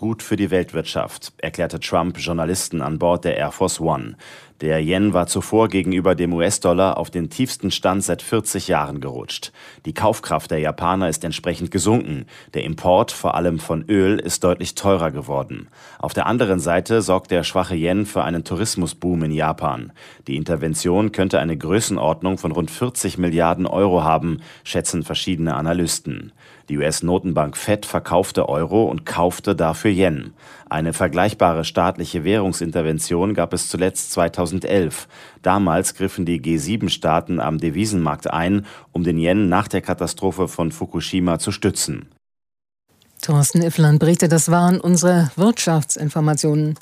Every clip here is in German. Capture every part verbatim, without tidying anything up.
gut für die Weltwirtschaft, erklärte Trump Journalisten an Bord der Air Force One. Der Yen war zuvor gegenüber dem U S-Dollar auf den tiefsten Stand seit vierzig Jahren gerutscht. Die Kaufkraft der Japaner ist entsprechend gesunken. Der Import, vor allem von Öl, ist deutlich teurer geworden. Auf der anderen Seite sorgt der schwache Yen für einen Tourismusboom in Japan. Die Intervention könnte eine Größenordnung von rund vierzig Milliarden Euro haben, schätzen verschiedene Analysten. Die U S-Notenbank Fed verkaufte Euro und kaufte dafür Yen. Eine vergleichbare staatliche Währungsintervention gab es zuletzt zweitausendelf. Damals griffen die G sieben Staaten am Devisenmarkt ein, um den Yen nach der Katastrophe von Fukushima zu stützen. Thorsten Iffland berichtet, das waren unsere Wirtschaftsinformationen.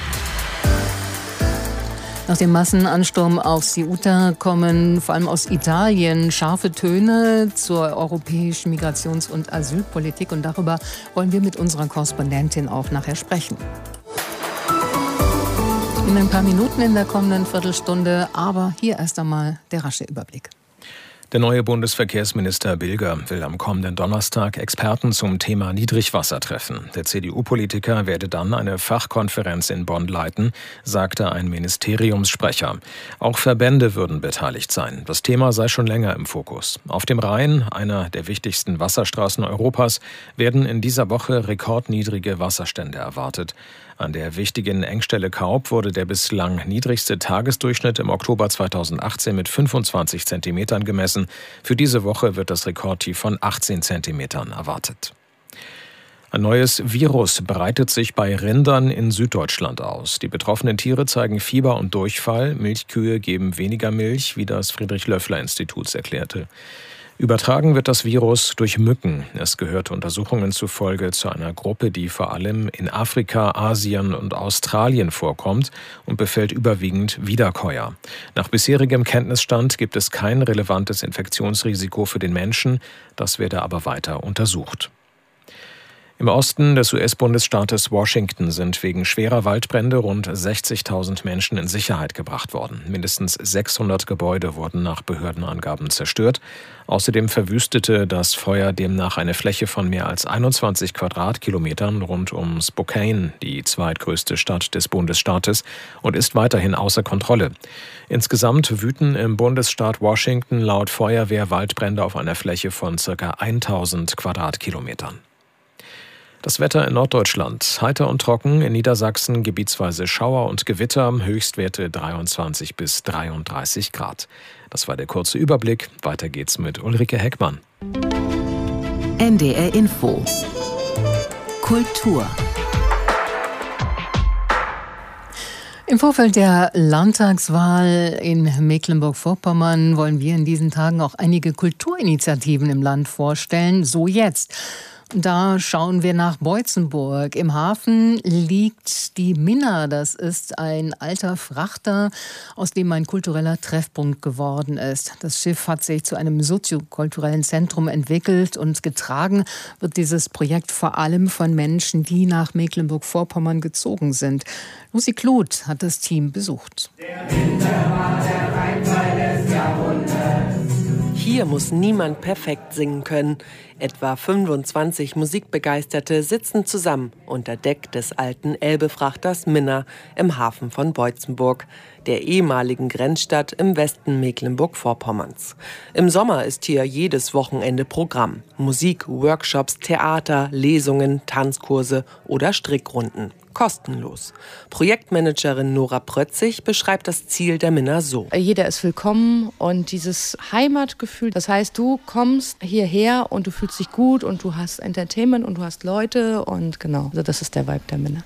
Nach dem Massenansturm auf Ceuta kommen vor allem aus Italien scharfe Töne zur europäischen Migrations- und Asylpolitik. Und darüber wollen wir mit unserer Korrespondentin auch nachher sprechen. In ein paar Minuten in der kommenden Viertelstunde, aber hier erst einmal der rasche Überblick. Der neue Bundesverkehrsminister Bilger will am kommenden Donnerstag Experten zum Thema Niedrigwasser treffen. Der C D U-Politiker werde dann eine Fachkonferenz in Bonn leiten, sagte ein Ministeriumssprecher. Auch Verbände würden beteiligt sein. Das Thema sei schon länger im Fokus. Auf dem Rhein, einer der wichtigsten Wasserstraßen Europas, werden in dieser Woche rekordniedrige Wasserstände erwartet. An der wichtigen Engstelle Kaub wurde der bislang niedrigste Tagesdurchschnitt im Oktober zweitausendachtzehn mit fünfundzwanzig Zentimetern gemessen. Für diese Woche wird das Rekordtief von achtzehn Zentimetern erwartet. Ein neues Virus breitet sich bei Rindern in Süddeutschland aus. Die betroffenen Tiere zeigen Fieber und Durchfall. Milchkühe geben weniger Milch, wie das Friedrich-Löffler-Institut erklärte. Übertragen wird das Virus durch Mücken. Es gehört Untersuchungen zufolge zu einer Gruppe, die vor allem in Afrika, Asien und Australien vorkommt und befällt überwiegend Wiederkäuer. Nach bisherigem Kenntnisstand gibt es kein relevantes Infektionsrisiko für den Menschen. Das werde aber weiter untersucht. Im Osten des U S-Bundesstaates Washington sind wegen schwerer Waldbrände rund sechzigtausend Menschen in Sicherheit gebracht worden. Mindestens sechshundert Gebäude wurden nach Behördenangaben zerstört. Außerdem verwüstete das Feuer demnach eine Fläche von mehr als einundzwanzig Quadratkilometern rund um Spokane, die zweitgrößte Stadt des Bundesstaates, und ist weiterhin außer Kontrolle. Insgesamt wüten im Bundesstaat Washington laut Feuerwehr Waldbrände auf einer Fläche von ca. tausend Quadratkilometern. Das Wetter in Norddeutschland. Heiter und trocken, in Niedersachsen gebietsweise Schauer und Gewitter, Höchstwerte dreiundzwanzig bis dreiunddreißig Grad. Das war der kurze Überblick. Weiter geht's mit Ulrike Heckmann. N D R Info. Kultur. Im Vorfeld der Landtagswahl in Mecklenburg-Vorpommern wollen wir in diesen Tagen auch einige Kulturinitiativen im Land vorstellen. So jetzt. Da schauen wir nach Boitzenburg. Im Hafen liegt die Minna. Das ist ein alter Frachter, aus dem ein kultureller Treffpunkt geworden ist. Das Schiff hat sich zu einem soziokulturellen Zentrum entwickelt und getragen wird dieses Projekt vor allem von Menschen, die nach Mecklenburg-Vorpommern gezogen sind. Lucy Kluth hat das Team besucht. Der Winter war der Reinfall des Jahrhunderts. Hier muss niemand perfekt singen können. Etwa fünfundzwanzig Musikbegeisterte sitzen zusammen unter Deck des alten Elbefrachters Minna im Hafen von Boitzenburg, der ehemaligen Grenzstadt im Westen Mecklenburg-Vorpommerns. Im Sommer ist hier jedes Wochenende Programm. Musik, Workshops, Theater, Lesungen, Tanzkurse oder Strickrunden. Kostenlos. Projektmanagerin Nora Prötzig beschreibt das Ziel der Minna so. Jeder ist willkommen und dieses Heimatgefühl, das heißt, du kommst hierher und du fühlst dich gut und du hast Entertainment und du hast Leute und genau, also das ist der Vibe der Minna.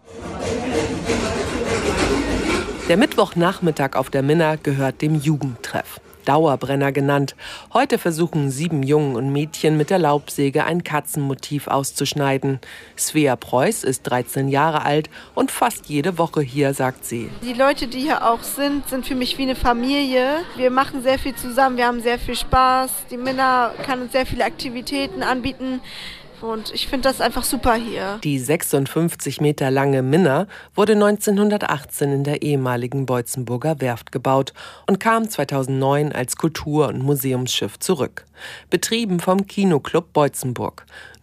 Der Mittwochnachmittag auf der Minna gehört dem Jugendtreff. Dauerbrenner genannt. Heute versuchen sieben Jungen und Mädchen mit der Laubsäge ein Katzenmotiv auszuschneiden. Svea Preuß ist dreizehn Jahre alt und fast jede Woche hier, sagt sie. Die Leute, die hier auch sind, sind für mich wie eine Familie. Wir machen sehr viel zusammen, wir haben sehr viel Spaß. Die Minna kann uns sehr viele Aktivitäten anbieten. Und ich finde das einfach super hier. Die sechsundfünfzig Meter lange Minna wurde neunzehnhundertachtzehn in der ehemaligen Boitzenburger Werft gebaut und kam zweitausendneun als Kultur- und Museumsschiff zurück. Betrieben vom Kinoclub Boitzenburg.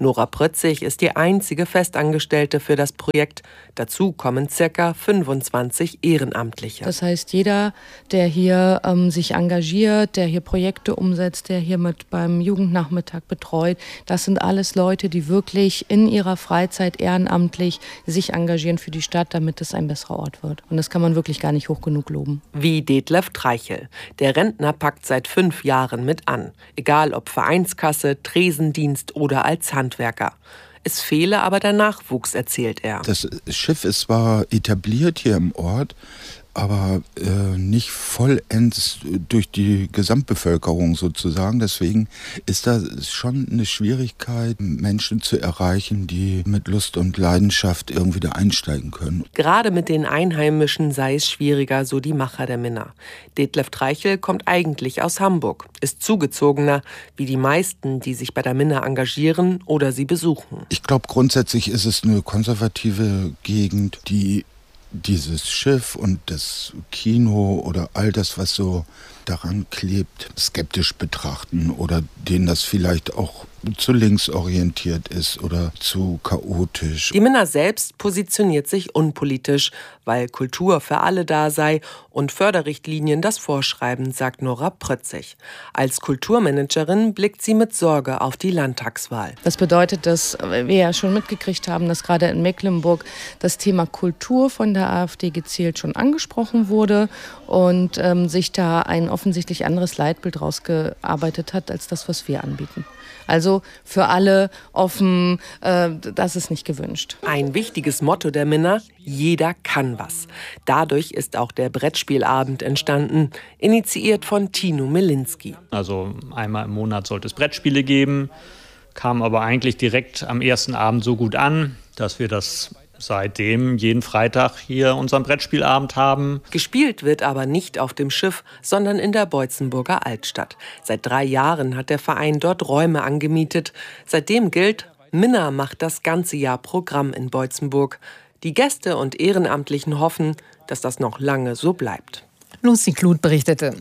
Nora Prötzig ist die einzige Festangestellte für das Projekt. Dazu kommen circa fünfundzwanzig Ehrenamtliche. Das heißt, jeder, der hier ähm, sich engagiert, der hier Projekte umsetzt, der hier mit beim Jugendnachmittag betreut, das sind alles Leute, die wirklich in ihrer Freizeit ehrenamtlich sich engagieren für die Stadt, damit es ein besserer Ort wird. Und das kann man wirklich gar nicht hoch genug loben. Wie Detlef Treichel. Der Rentner packt seit fünf Jahren mit an. Egal ob Vereinskasse, Tresendienst oder als Handwerker. Es fehle aber der Nachwuchs, erzählt er. Das Schiff ist zwar etabliert hier im Ort, aber äh, nicht vollends durch die Gesamtbevölkerung sozusagen. Deswegen ist da schon eine Schwierigkeit, Menschen zu erreichen, die mit Lust und Leidenschaft irgendwie da einsteigen können. Gerade mit den Einheimischen sei es schwieriger, so die Macher der Minna. Detlef Treichel kommt eigentlich aus Hamburg, ist Zugezogener, wie die meisten, die sich bei der Minna engagieren oder sie besuchen. Ich glaube, grundsätzlich ist es eine konservative Gegend, die dieses Schiff und das Kino oder all das, was so daran klebt, skeptisch betrachten oder denen das vielleicht auch zu links orientiert ist oder zu chaotisch. Die Minna selbst positioniert sich unpolitisch, weil Kultur für alle da sei und Förderrichtlinien das vorschreiben, sagt Nora Prötzig. Als Kulturmanagerin blickt sie mit Sorge auf die Landtagswahl. Das bedeutet, dass wir ja schon mitgekriegt haben, dass gerade in Mecklenburg das Thema Kultur von der AfD gezielt schon angesprochen wurde und ähm, sich da ein offensichtlich anderes Leitbild rausgearbeitet hat, als das, was wir anbieten. Also für alle offen, äh, das ist nicht gewünscht. Ein wichtiges Motto der Minna: Jeder kann was. Dadurch ist auch der Brettspielabend entstanden, initiiert von Tino Milinski. Also einmal im Monat sollte es Brettspiele geben, kam aber eigentlich direkt am ersten Abend so gut an, dass wir das seitdem jeden Freitag hier unseren Brettspielabend haben. Gespielt wird aber nicht auf dem Schiff, sondern in der Boitzenburger Altstadt. Seit drei Jahren hat der Verein dort Räume angemietet. Seitdem gilt, Minna macht das ganze Jahr Programm in Boitzenburg. Die Gäste und Ehrenamtlichen hoffen, dass das noch lange so bleibt. Lucy Kluth berichtete.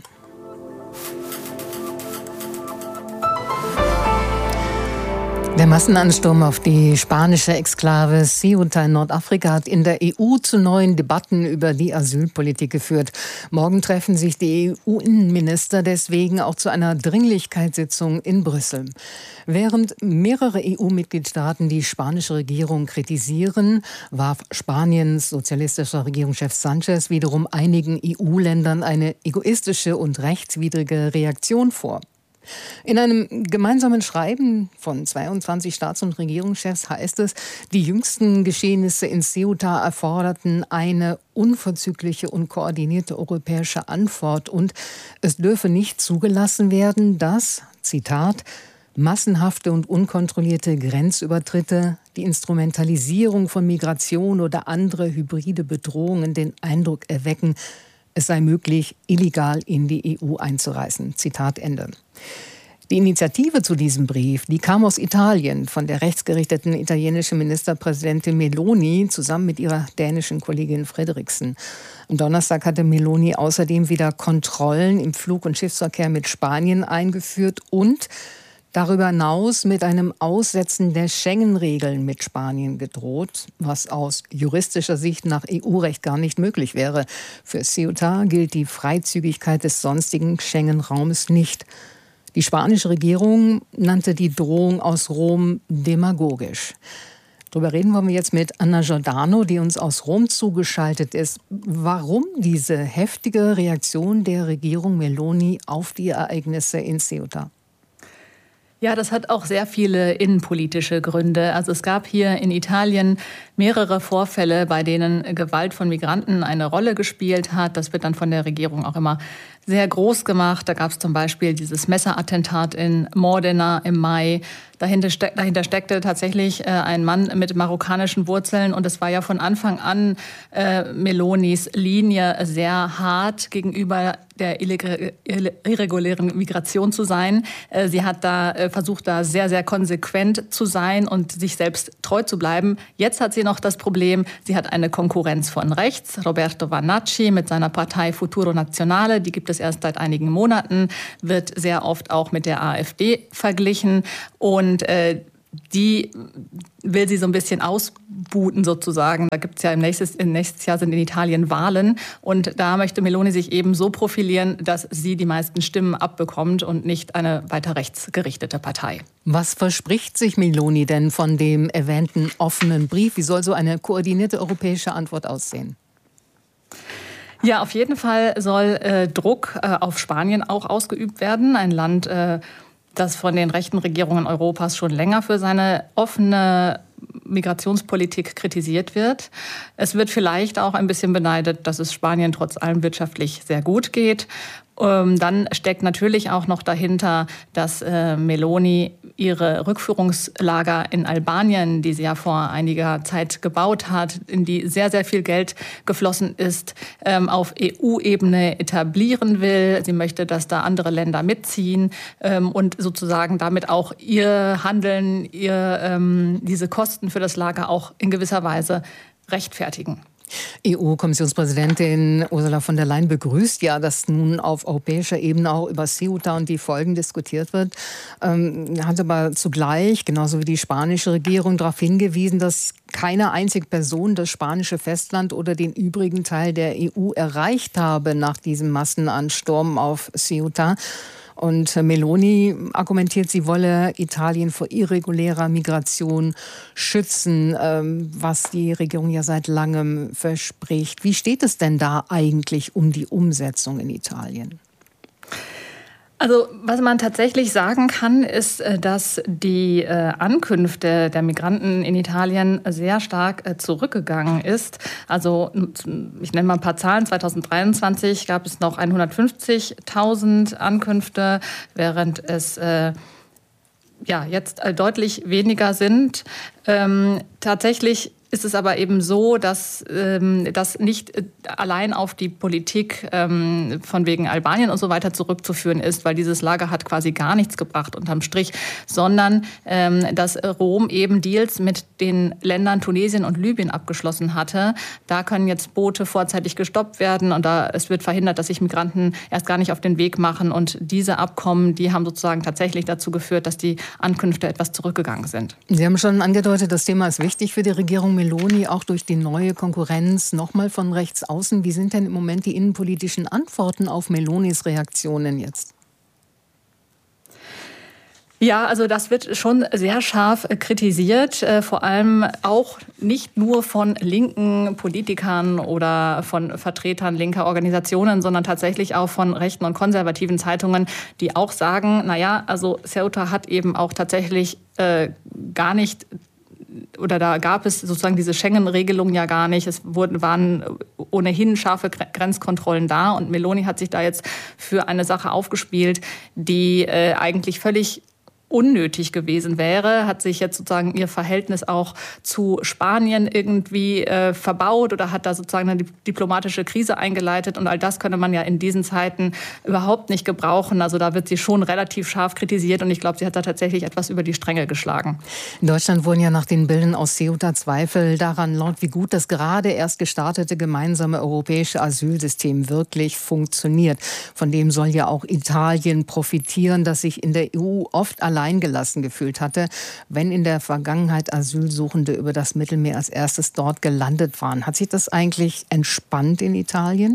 Der Massenansturm auf die spanische Exklave Ceuta in Nordafrika hat in der E U zu neuen Debatten über die Asylpolitik geführt. Morgen treffen sich die E U-Innenminister deswegen auch zu einer Dringlichkeitssitzung in Brüssel. Während mehrere E U-Mitgliedstaaten die spanische Regierung kritisieren, warf Spaniens sozialistischer Regierungschef Sanchez wiederum einigen E U-Ländern eine egoistische und rechtswidrige Reaktion vor. In einem gemeinsamen Schreiben von zweiundzwanzig Staats- und Regierungschefs heißt es, die jüngsten Geschehnisse in Ceuta erforderten eine unverzügliche und koordinierte europäische Antwort und es dürfe nicht zugelassen werden, dass, Zitat, massenhafte und unkontrollierte Grenzübertritte, die Instrumentalisierung von Migration oder andere hybride Bedrohungen den Eindruck erwecken, es sei möglich, illegal in die E U einzureisen. Zitat Ende. Die Initiative zu diesem Brief, die kam aus Italien von der rechtsgerichteten italienischen Ministerpräsidentin Meloni zusammen mit ihrer dänischen Kollegin Frederiksen. Am Donnerstag hatte Meloni außerdem wieder Kontrollen im Flug- und Schiffsverkehr mit Spanien eingeführt und darüber hinaus mit einem Aussetzen der Schengen-Regeln mit Spanien gedroht, was aus juristischer Sicht nach E U-Recht gar nicht möglich wäre. Für Ceuta gilt die Freizügigkeit des sonstigen Schengen-Raumes nicht. Die spanische Regierung nannte die Drohung aus Rom demagogisch. Darüber reden wollen wir jetzt mit Anna Giordano, die uns aus Rom zugeschaltet ist. Warum diese heftige Reaktion der Regierung Meloni auf die Ereignisse in Ceuta? Ja, das hat auch sehr viele innenpolitische Gründe. Also es gab hier in Italien mehrere Vorfälle, bei denen Gewalt von Migranten eine Rolle gespielt hat. Das wird dann von der Regierung auch immer sehr groß gemacht. Da gab es zum Beispiel dieses Messerattentat in Modena im Mai. Dahinter, steck, dahinter steckte tatsächlich äh, ein Mann mit marokkanischen Wurzeln. Und es war ja von Anfang an äh, Melonis Linie sehr hart gegenüber der irregulären Migration zu sein. Äh, sie hat da äh, versucht, da sehr, sehr konsequent zu sein und sich selbst treu zu bleiben. Jetzt hat sie noch das Problem, sie hat eine Konkurrenz von rechts. Roberto Vannacci mit seiner Partei Futuro Nazionale, die gibt es erst seit einigen Monaten, wird sehr oft auch mit der AfD verglichen. Und äh, die will sie so ein bisschen ausbuten sozusagen. Da gibt es ja im nächstes, im nächstes Jahr sind in Italien Wahlen und da möchte Meloni sich eben so profilieren, dass sie die meisten Stimmen abbekommt und nicht eine weiter rechtsgerichtete Partei. Was verspricht sich Meloni denn von dem erwähnten offenen Brief? Wie soll so eine koordinierte europäische Antwort aussehen? Ja, auf jeden Fall soll äh, Druck äh, auf Spanien auch ausgeübt werden. Ein Land, äh, das von den rechten Regierungen Europas schon länger für seine offene Migrationspolitik kritisiert wird. Es wird vielleicht auch ein bisschen beneidet, dass es Spanien trotz allem wirtschaftlich sehr gut geht. Ähm, dann steckt natürlich auch noch dahinter, dass äh, Meloni ihre Rückführungslager in Albanien, die sie ja vor einiger Zeit gebaut hat, in die sehr, sehr viel Geld geflossen ist, ähm, auf E U-Ebene etablieren will. Sie möchte, dass da andere Länder mitziehen ähm, und sozusagen damit auch ihr Handeln, ihr, ähm, diese Kosten für das Lager auch in gewisser Weise rechtfertigen. E U-Kommissionspräsidentin Ursula von der Leyen begrüßt ja, dass nun auf europäischer Ebene auch über Ceuta und die Folgen diskutiert wird. Ähm, hat aber zugleich, genauso wie die spanische Regierung, darauf hingewiesen, dass keine einzige Person das spanische Festland oder den übrigen Teil der E U erreicht habe nach diesem Massenansturm auf Ceuta. Und Meloni argumentiert, sie wolle Italien vor irregulärer Migration schützen, was die Regierung ja seit langem verspricht. Wie steht es denn da eigentlich um die Umsetzung in Italien? Also was man tatsächlich sagen kann, ist, dass die Ankünfte der Migranten in Italien sehr stark zurückgegangen ist. Also ich nenne mal ein paar Zahlen. zweitausenddreiundzwanzig gab es noch hundertfünfzigtausend Ankünfte, während es äh, ja, jetzt deutlich weniger sind. Ähm, tatsächlich ist es aber eben so, dass ähm, das nicht äh, allein auf die Politik ähm, von wegen Albanien und so weiter zurückzuführen ist, weil dieses Lager hat quasi gar nichts gebracht unterm Strich, sondern ähm, dass Rom eben Deals mit den Ländern Tunesien und Libyen abgeschlossen hatte. Da können jetzt Boote vorzeitig gestoppt werden und da es wird verhindert, dass sich Migranten erst gar nicht auf den Weg machen. Und diese Abkommen, die haben sozusagen tatsächlich dazu geführt, dass die Ankünfte etwas zurückgegangen sind. Sie haben schon angedeutet, das Thema ist wichtig für die Regierung Meloni, auch durch die neue Konkurrenz nochmal von rechts außen. Wie sind denn im Moment die innenpolitischen Antworten auf Melonis Reaktionen jetzt? Ja, also das wird schon sehr scharf kritisiert, äh, vor allem auch nicht nur von linken Politikern oder von Vertretern linker Organisationen, sondern tatsächlich auch von rechten und konservativen Zeitungen, die auch sagen, naja, also Ceuta hat eben auch tatsächlich äh, gar nicht oder da gab es sozusagen diese Schengen-Regelung ja gar nicht. Es wurden, waren ohnehin scharfe Grenzkontrollen da und Meloni hat sich da jetzt für eine Sache aufgespielt, die äh, eigentlich völlig unnötig gewesen wäre, hat sich jetzt sozusagen ihr Verhältnis auch zu Spanien irgendwie äh, verbaut oder hat da sozusagen eine diplomatische Krise eingeleitet und all das könne man ja in diesen Zeiten überhaupt nicht gebrauchen. Also da wird sie schon relativ scharf kritisiert und ich glaube, sie hat da tatsächlich etwas über die Stränge geschlagen. In Deutschland wurden ja nach den Bildern aus Ceuta Zweifel daran laut, wie gut das gerade erst gestartete gemeinsame europäische Asylsystem wirklich funktioniert. Von dem soll ja auch Italien profitieren, das sich in der E U oft allein eingelassen gefühlt hatte, wenn in der Vergangenheit Asylsuchende über das Mittelmeer als erstes dort gelandet waren. Hat sich das eigentlich entspannt in Italien?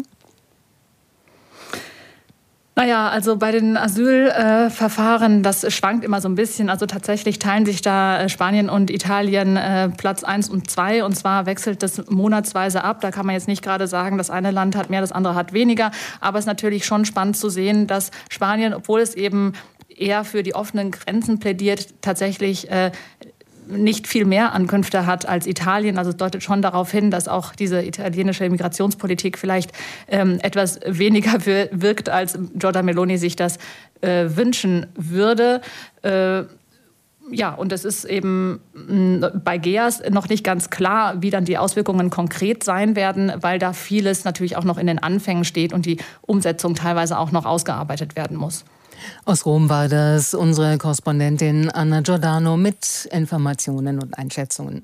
Naja, also bei den Asylverfahren, äh, das schwankt immer so ein bisschen. Also tatsächlich teilen sich da äh, Spanien und Italien äh, Platz eins und zwei. Und zwar wechselt das monatsweise ab. Da kann man jetzt nicht gerade sagen, das eine Land hat mehr, das andere hat weniger. Aber es ist natürlich schon spannend zu sehen, dass Spanien, obwohl es eben eher für die offenen Grenzen plädiert, tatsächlich äh, nicht viel mehr Ankünfte hat als Italien. Also es deutet schon darauf hin, dass auch diese italienische Migrationspolitik vielleicht ähm, etwas weniger für, wirkt, als Giorgia Meloni sich das äh, wünschen würde. Äh, ja, und es ist eben mh, bei GEAS noch nicht ganz klar, wie dann die Auswirkungen konkret sein werden, weil da vieles natürlich auch noch in den Anfängen steht und die Umsetzung teilweise auch noch ausgearbeitet werden muss. Aus Rom war das unsere Korrespondentin Anna Giordano mit Informationen und Einschätzungen.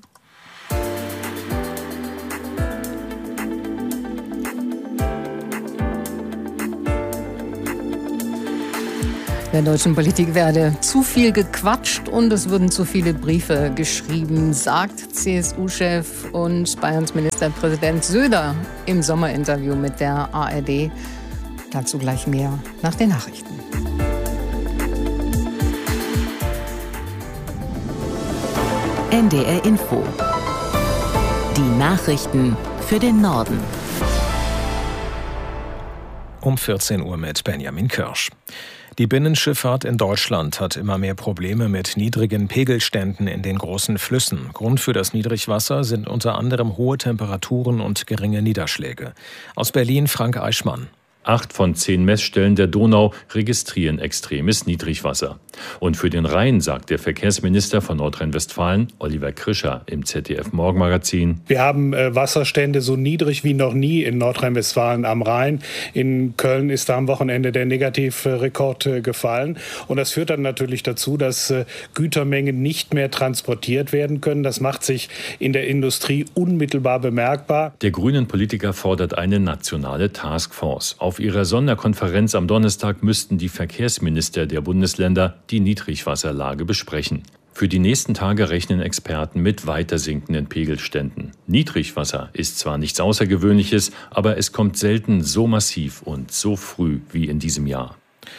Der deutschen Politik werde zu viel gequatscht und es würden zu viele Briefe geschrieben, sagt C S U-Chef und Bayerns Ministerpräsident Söder im Sommerinterview mit der A R D. Dazu gleich mehr nach den Nachrichten. N D R Info. Die Nachrichten für den Norden. Um vierzehn Uhr mit Benjamin Kirsch. Die Binnenschifffahrt in Deutschland hat immer mehr Probleme mit niedrigen Pegelständen in den großen Flüssen. Grund für das Niedrigwasser sind unter anderem hohe Temperaturen und geringe Niederschläge. Aus Berlin Frank Eichmann. Acht von zehn Messstellen der Donau registrieren extremes Niedrigwasser. Und für den Rhein sagt der Verkehrsminister von Nordrhein-Westfalen, Oliver Krischer, im Z D F-Morgenmagazin: Wir haben äh, Wasserstände so niedrig wie noch nie in Nordrhein-Westfalen am Rhein. In Köln ist da am Wochenende der Negativrekord äh, gefallen. Und das führt dann natürlich dazu, dass äh, Gütermengen nicht mehr transportiert werden können. Das macht sich in der Industrie unmittelbar bemerkbar. Der grünen Politiker fordert eine nationale Taskforce. Auf ihrer Sonderkonferenz am Donnerstag müssten die Verkehrsminister der Bundesländer die Niedrigwasserlage besprechen. Für die nächsten Tage rechnen Experten mit weiter sinkenden Pegelständen. Niedrigwasser ist zwar nichts Außergewöhnliches, aber es kommt selten so massiv und so früh wie in diesem Jahr.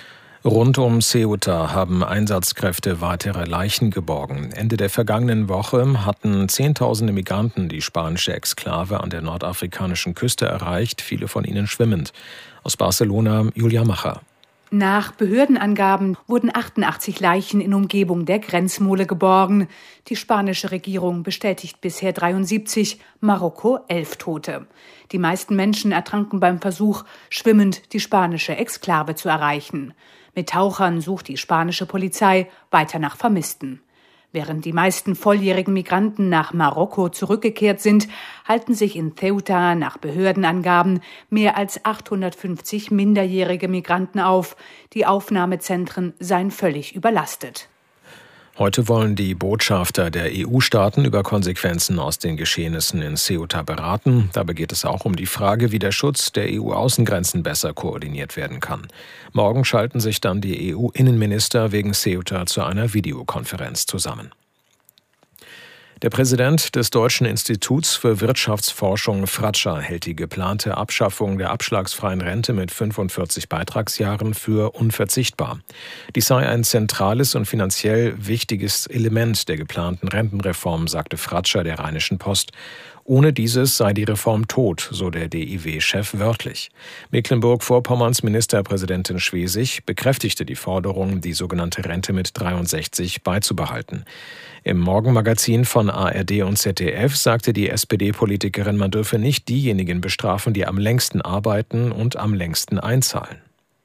Rund um Ceuta haben Einsatzkräfte weitere Leichen geborgen. Ende der vergangenen Woche hatten Zehntausende Migranten die spanische Exklave an der nordafrikanischen Küste erreicht, viele von ihnen schwimmend. Aus Barcelona Julia Macher. Nach Behördenangaben wurden achtundachtzig Leichen in Umgebung der Grenzmole geborgen. Die spanische Regierung bestätigt bisher dreiundsiebzig, Marokko elf Tote. Die meisten Menschen ertranken beim Versuch, schwimmend die spanische Exklave zu erreichen. Mit Tauchern sucht die spanische Polizei weiter nach Vermissten. Während die meisten volljährigen Migranten nach Marokko zurückgekehrt sind, halten sich in Ceuta nach Behördenangaben mehr als achthundertfünfzig minderjährige Migranten auf. Die Aufnahmezentren seien völlig überlastet. Heute wollen die Botschafter der E U-Staaten über Konsequenzen aus den Geschehnissen in Ceuta beraten. Dabei geht es auch um die Frage, wie der Schutz der E U-Außengrenzen besser koordiniert werden kann. Morgen schalten sich dann die E U-Innenminister wegen Ceuta zu einer Videokonferenz zusammen. Der Präsident des Deutschen Instituts für Wirtschaftsforschung Fratscher hält die geplante Abschaffung der abschlagsfreien Rente mit fünfundvierzig Beitragsjahren für unverzichtbar. Dies sei ein zentrales und finanziell wichtiges Element der geplanten Rentenreform, sagte Fratscher der Rheinischen Post. Ohne dieses sei die Reform tot, so der D I W-Chef wörtlich. Mecklenburg-Vorpommerns Ministerpräsidentin Schwesig bekräftigte die Forderung, die sogenannte Rente mit dreiundsechzig beizubehalten. Im Morgenmagazin von A R D und Z D F sagte die S P D-Politikerin, man dürfe nicht diejenigen bestrafen, die am längsten arbeiten und am längsten einzahlen.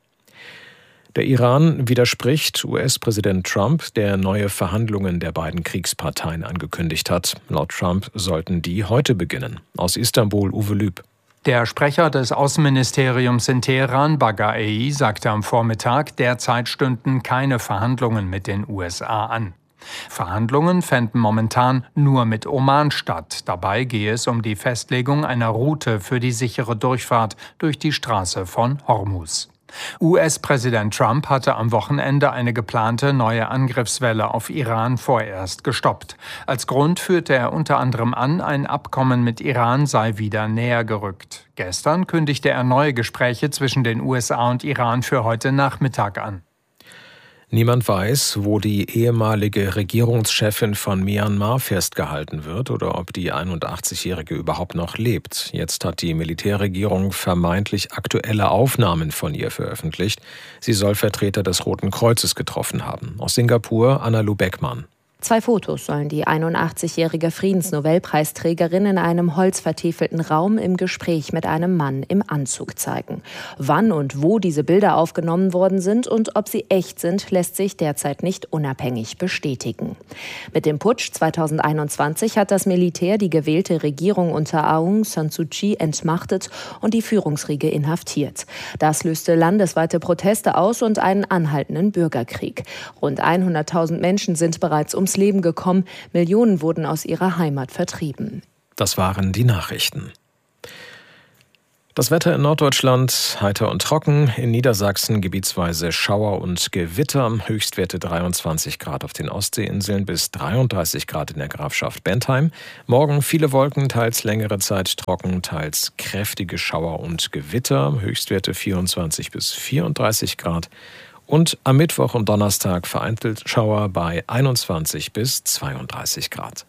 Der Iran widerspricht U S-Präsident Trump, der neue Verhandlungen der beiden Kriegsparteien angekündigt hat. Laut Trump sollten die heute beginnen. Aus Istanbul Uwe Lüb. Der Sprecher des Außenministeriums in Teheran, Baghai, sagte am Vormittag, derzeit stünden keine Verhandlungen mit den U S A an. Verhandlungen fänden momentan nur mit Oman statt. Dabei gehe es um die Festlegung einer Route für die sichere Durchfahrt durch die Straße von Hormuz. U S-Präsident Trump hatte am Wochenende eine geplante neue Angriffswelle auf Iran vorerst gestoppt. Als Grund führte er unter anderem an, ein Abkommen mit Iran sei wieder näher gerückt. Gestern kündigte er neue Gespräche zwischen den U S A und Iran für heute Nachmittag an. Niemand weiß, wo die ehemalige Regierungschefin von Myanmar festgehalten wird oder ob die einundachtzigjährige überhaupt noch lebt. Jetzt hat die Militärregierung vermeintlich aktuelle Aufnahmen von ihr veröffentlicht. Sie soll Vertreter des Roten Kreuzes getroffen haben. Aus Singapur Anna-Lu Beckmann. Zwei Fotos sollen die einundachtzigjährige Friedensnobelpreisträgerin in einem holzvertäfelten Raum im Gespräch mit einem Mann im Anzug zeigen. Wann und wo diese Bilder aufgenommen worden sind und ob sie echt sind, lässt sich derzeit nicht unabhängig bestätigen. Mit dem Putsch zweitausendeinundzwanzig hat das Militär die gewählte Regierung unter Aung San Suu Kyi entmachtet und die Führungsriege inhaftiert. Das löste landesweite Proteste aus und einen anhaltenden Bürgerkrieg. Rund hunderttausend Menschen sind bereits ums Leben gekommen. Millionen wurden aus ihrer Heimat vertrieben. Das waren die Nachrichten. Das Wetter in Norddeutschland heiter und trocken, in Niedersachsen gebietsweise Schauer und Gewitter, Höchstwerte dreiundzwanzig Grad auf den Ostseeinseln bis dreiunddreißig Grad in der Grafschaft Bentheim. Morgen viele Wolken, teils längere Zeit trocken, teils kräftige Schauer und Gewitter, Höchstwerte vierundzwanzig bis vierunddreißig Grad. Und am Mittwoch und Donnerstag vereinzelt Schauer bei einundzwanzig bis zweiunddreißig Grad.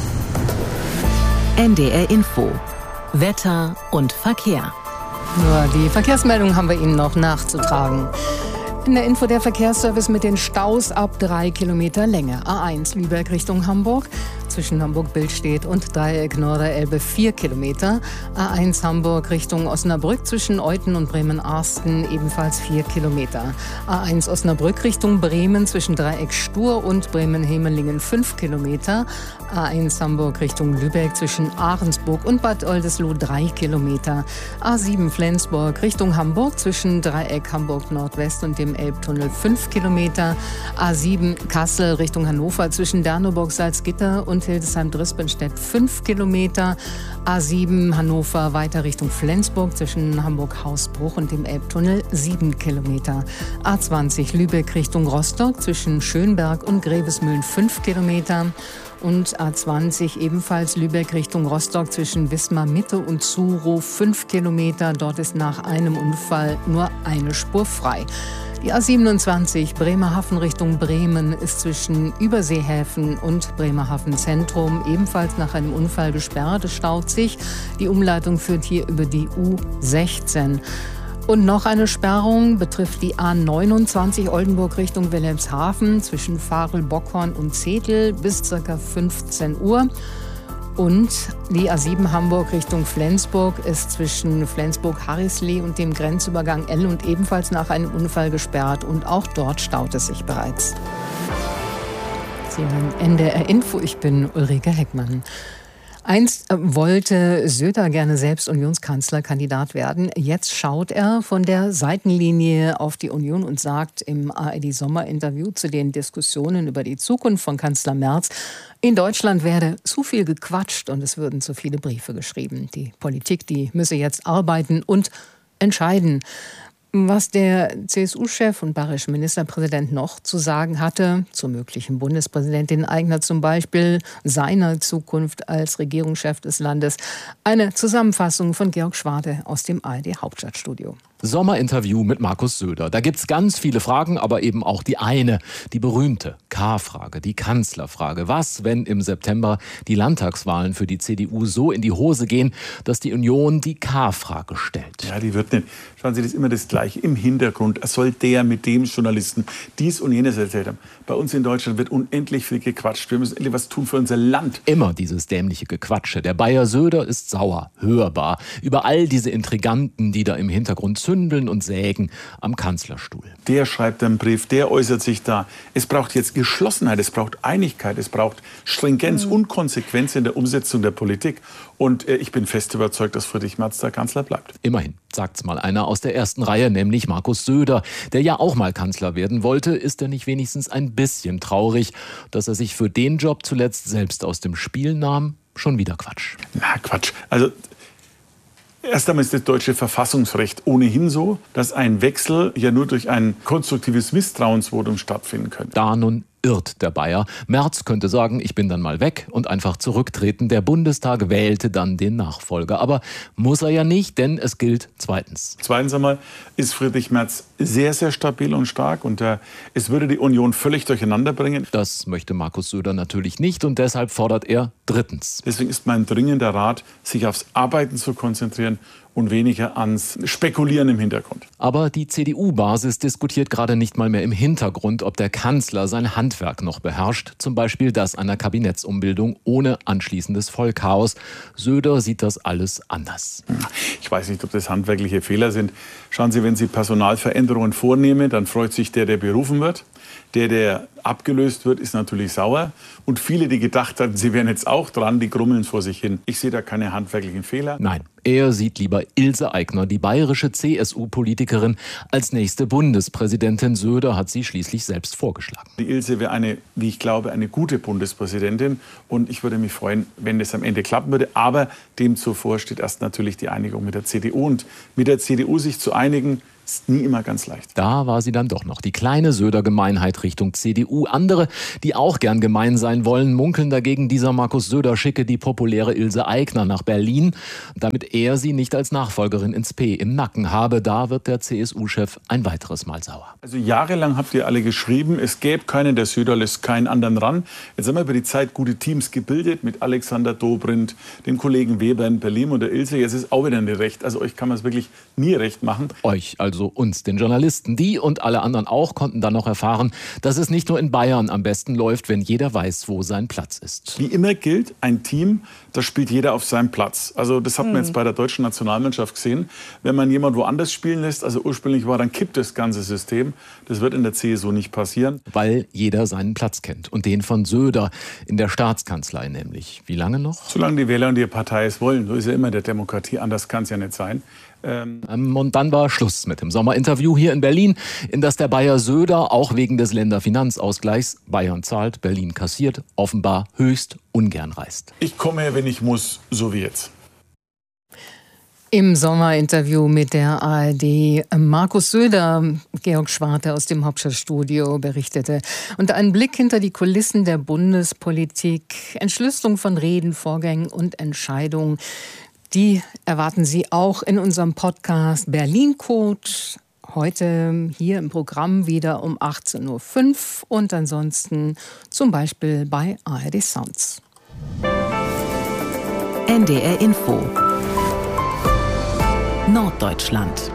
N D R Info. Wetter und Verkehr. Nur die Verkehrsmeldung haben wir Ihnen noch nachzutragen. In der Info der Verkehrsservice mit den Staus ab drei Kilometer Länge. A eins Lübeck Richtung Hamburg. Zwischen Hamburg-Billstedt und Dreieck Norderelbe vier Kilometer. A eins Hamburg Richtung Osnabrück zwischen Euthen und Bremen-Arsten ebenfalls vier Kilometer. A eins Osnabrück Richtung Bremen zwischen Dreieck Stur und Bremen-Hemelingen fünf Kilometer. A eins Hamburg Richtung Lübeck zwischen Ahrensburg und Bad Oldesloe drei Kilometer. A sieben Flensburg Richtung Hamburg zwischen Dreieck Hamburg Nordwest und dem Elbtunnel fünf Kilometer. A sieben Kassel Richtung Hannover zwischen Derneburg, Salzgitter und Hildesheim-Drispenstedt fünf Kilometer. A sieben Hannover weiter Richtung Flensburg zwischen Hamburg-Hausbruch und dem Elbtunnel sieben Kilometer. A zwanzig Lübeck Richtung Rostock zwischen Schönberg und Grevesmühlen fünf Kilometer. Und A zwanzig ebenfalls Lübeck Richtung Rostock zwischen Wismar Mitte und Zuro fünf Kilometer. Dort ist nach einem Unfall nur eine Spur frei. Die A siebenundzwanzig Bremerhaven Richtung Bremen ist zwischen Überseehäfen und Bremerhaven Zentrum ebenfalls nach einem Unfall gesperrt. Es staut sich. Die Umleitung führt hier über die U sechzehn. Und noch eine Sperrung betrifft die A neunundzwanzig Oldenburg Richtung Wilhelmshaven zwischen Farel, Bockhorn und Zetel bis ca. fünfzehn Uhr. Und die A sieben Hamburg Richtung Flensburg ist zwischen Flensburg-Harrislee und dem Grenzübergang L und ebenfalls nach einem Unfall gesperrt. Und auch dort staut es sich bereits. Sie hören N D R Info, ich bin Ulrike Heckmann. Einst wollte Söder gerne selbst Unionskanzlerkandidat werden. Jetzt schaut er von der Seitenlinie auf die Union und sagt im A R D-Sommerinterview zu den Diskussionen über die Zukunft von Kanzler Merz, in Deutschland werde zu viel gequatscht und es würden zu viele Briefe geschrieben. Die Politik, die müsse jetzt arbeiten und entscheiden. Was der C S U-Chef und bayerische Ministerpräsident noch zu sagen hatte, zur möglichen Bundespräsidentin Aigner zum Beispiel, seiner Zukunft als Regierungschef des Landes. Eine Zusammenfassung von Georg Schwade aus dem A R D-Hauptstadtstudio. Sommerinterview mit Markus Söder. Da gibt's ganz viele Fragen, aber eben auch die eine, die berühmte K-Frage, die Kanzlerfrage. Was, wenn im September die Landtagswahlen für die C D U so in die Hose gehen, dass die Union die K-Frage stellt? Ja, die wird nicht. Schauen Sie, das ist immer das Gleiche. Im Hintergrund soll der mit dem Journalisten dies und jenes erzählt haben. Bei uns in Deutschland wird unendlich viel gequatscht. Wir müssen endlich was tun für unser Land. Immer dieses dämliche Gequatsche. Der Bayer Söder ist sauer, hörbar. Über all diese Intriganten, die da im Hintergrund zündeln und sägen am Kanzlerstuhl. Der schreibt einen Brief, der äußert sich da. Es braucht jetzt Geschlossenheit, es braucht Einigkeit, es braucht Stringenz mhm. und Konsequenz in der Umsetzung der Politik. Und äh, ich bin fest überzeugt, dass Friedrich Merz der Kanzler bleibt. Immerhin, sagt's mal einer aus der ersten Reihe, nämlich Markus Söder. Der ja auch mal Kanzler werden wollte, ist er nicht wenigstens ein bisschen traurig, dass er sich für den Job zuletzt selbst aus dem Spiel nahm? Schon wieder Quatsch. Na, Quatsch. Also erst einmal ist das deutsche Verfassungsrecht ohnehin so, dass ein Wechsel ja nur durch ein konstruktives Misstrauensvotum stattfinden könnte. Da nun irrt der Bayer. Merz könnte sagen, ich bin dann mal weg und einfach zurücktreten. Der Bundestag wählte dann den Nachfolger. Aber muss er ja nicht, denn es gilt zweitens. Zweitens einmal ist Friedrich Merz sehr, sehr stabil und stark und äh, es würde die Union völlig durcheinander bringen. Das möchte Markus Söder natürlich nicht und deshalb fordert er drittens. Deswegen ist mein dringender Rat, sich aufs Arbeiten zu konzentrieren und weniger ans Spekulieren im Hintergrund. Aber die C D U-Basis diskutiert gerade nicht mal mehr im Hintergrund, ob der Kanzler sein Handwerk noch beherrscht. Zum Beispiel das einer Kabinettsumbildung ohne anschließendes Vollchaos. Söder sieht das alles anders. Ich weiß nicht, ob das handwerkliche Fehler sind. Schauen Sie, wenn Sie Personalveränderungen vornehmen, dann freut sich der, der berufen wird. Der, der abgelöst wird, ist natürlich sauer. Und viele, die gedacht hatten, sie wären jetzt auch dran, die grummeln vor sich hin. Ich sehe da keine handwerklichen Fehler. Nein, er sieht lieber Ilse Aigner, die bayerische C S U-Politikerin, als nächste Bundespräsidentin. Söder hat sie schließlich selbst vorgeschlagen. Die Ilse wäre eine, wie ich glaube, eine gute Bundespräsidentin. Und ich würde mich freuen, wenn das am Ende klappen würde. Aber dem zuvor steht erst natürlich die Einigung mit der der C D U. Und mit der C D U sich zu einigen, ist nie immer ganz leicht. Da war sie dann doch noch, die kleine Söder-Gemeinheit Richtung C D U. Andere, die auch gern gemein sein wollen, munkeln dagegen, dieser Markus Söder schicke die populäre Ilse Aigner nach Berlin, damit er sie nicht als Nachfolgerin ins P im Nacken habe. Da wird der C S U-Chef ein weiteres Mal sauer. Also jahrelang habt ihr alle geschrieben, es gäbe keinen, der Söder lässt keinen anderen ran. Jetzt haben wir über die Zeit gute Teams gebildet mit Alexander Dobrindt, dem Kollegen Weber in Berlin und der Ilse. Jetzt ist auch wieder nicht recht. Also euch kann man es wirklich nie recht machen. Euch, also uns, den Journalisten. Die und alle anderen auch konnten dann noch erfahren, dass es nicht nur in Bayern am besten läuft, wenn jeder weiß, wo sein Platz ist. Wie immer gilt, ein Team, da spielt jeder auf seinem Platz. Also das hat man Hm. jetzt bei der deutschen Nationalmannschaft gesehen. Wenn man jemand woanders spielen lässt, also ursprünglich war, dann kippt das ganze System. Das wird in der C S U nicht passieren. Weil jeder seinen Platz kennt. Und den von Söder in der Staatskanzlei nämlich. Wie lange noch? Solange die Wähler und die Partei es wollen. So ist ja immer der Demokratie. Anders kann es ja nicht sein. Ähm und dann war Schluss mit dem Sommerinterview hier in Berlin, in das der Bayer Söder auch wegen des Länderfinanzausgleichs, Bayern zahlt, Berlin kassiert, offenbar höchst ungern reist. Ich komme her, wenn ich muss, so wie jetzt. Im Sommerinterview mit der A R D Markus Söder, Georg Schwarte aus dem Hauptstadtstudio berichtete. Und ein Blick hinter die Kulissen der Bundespolitik, Entschlüsselung von Reden, Vorgängen und Entscheidungen, die erwarten Sie auch in unserem Podcast Berlin Code. Heute hier im Programm wieder um achtzehn Uhr fünf und ansonsten zum Beispiel bei A R D Sounds. N D R Info Norddeutschland.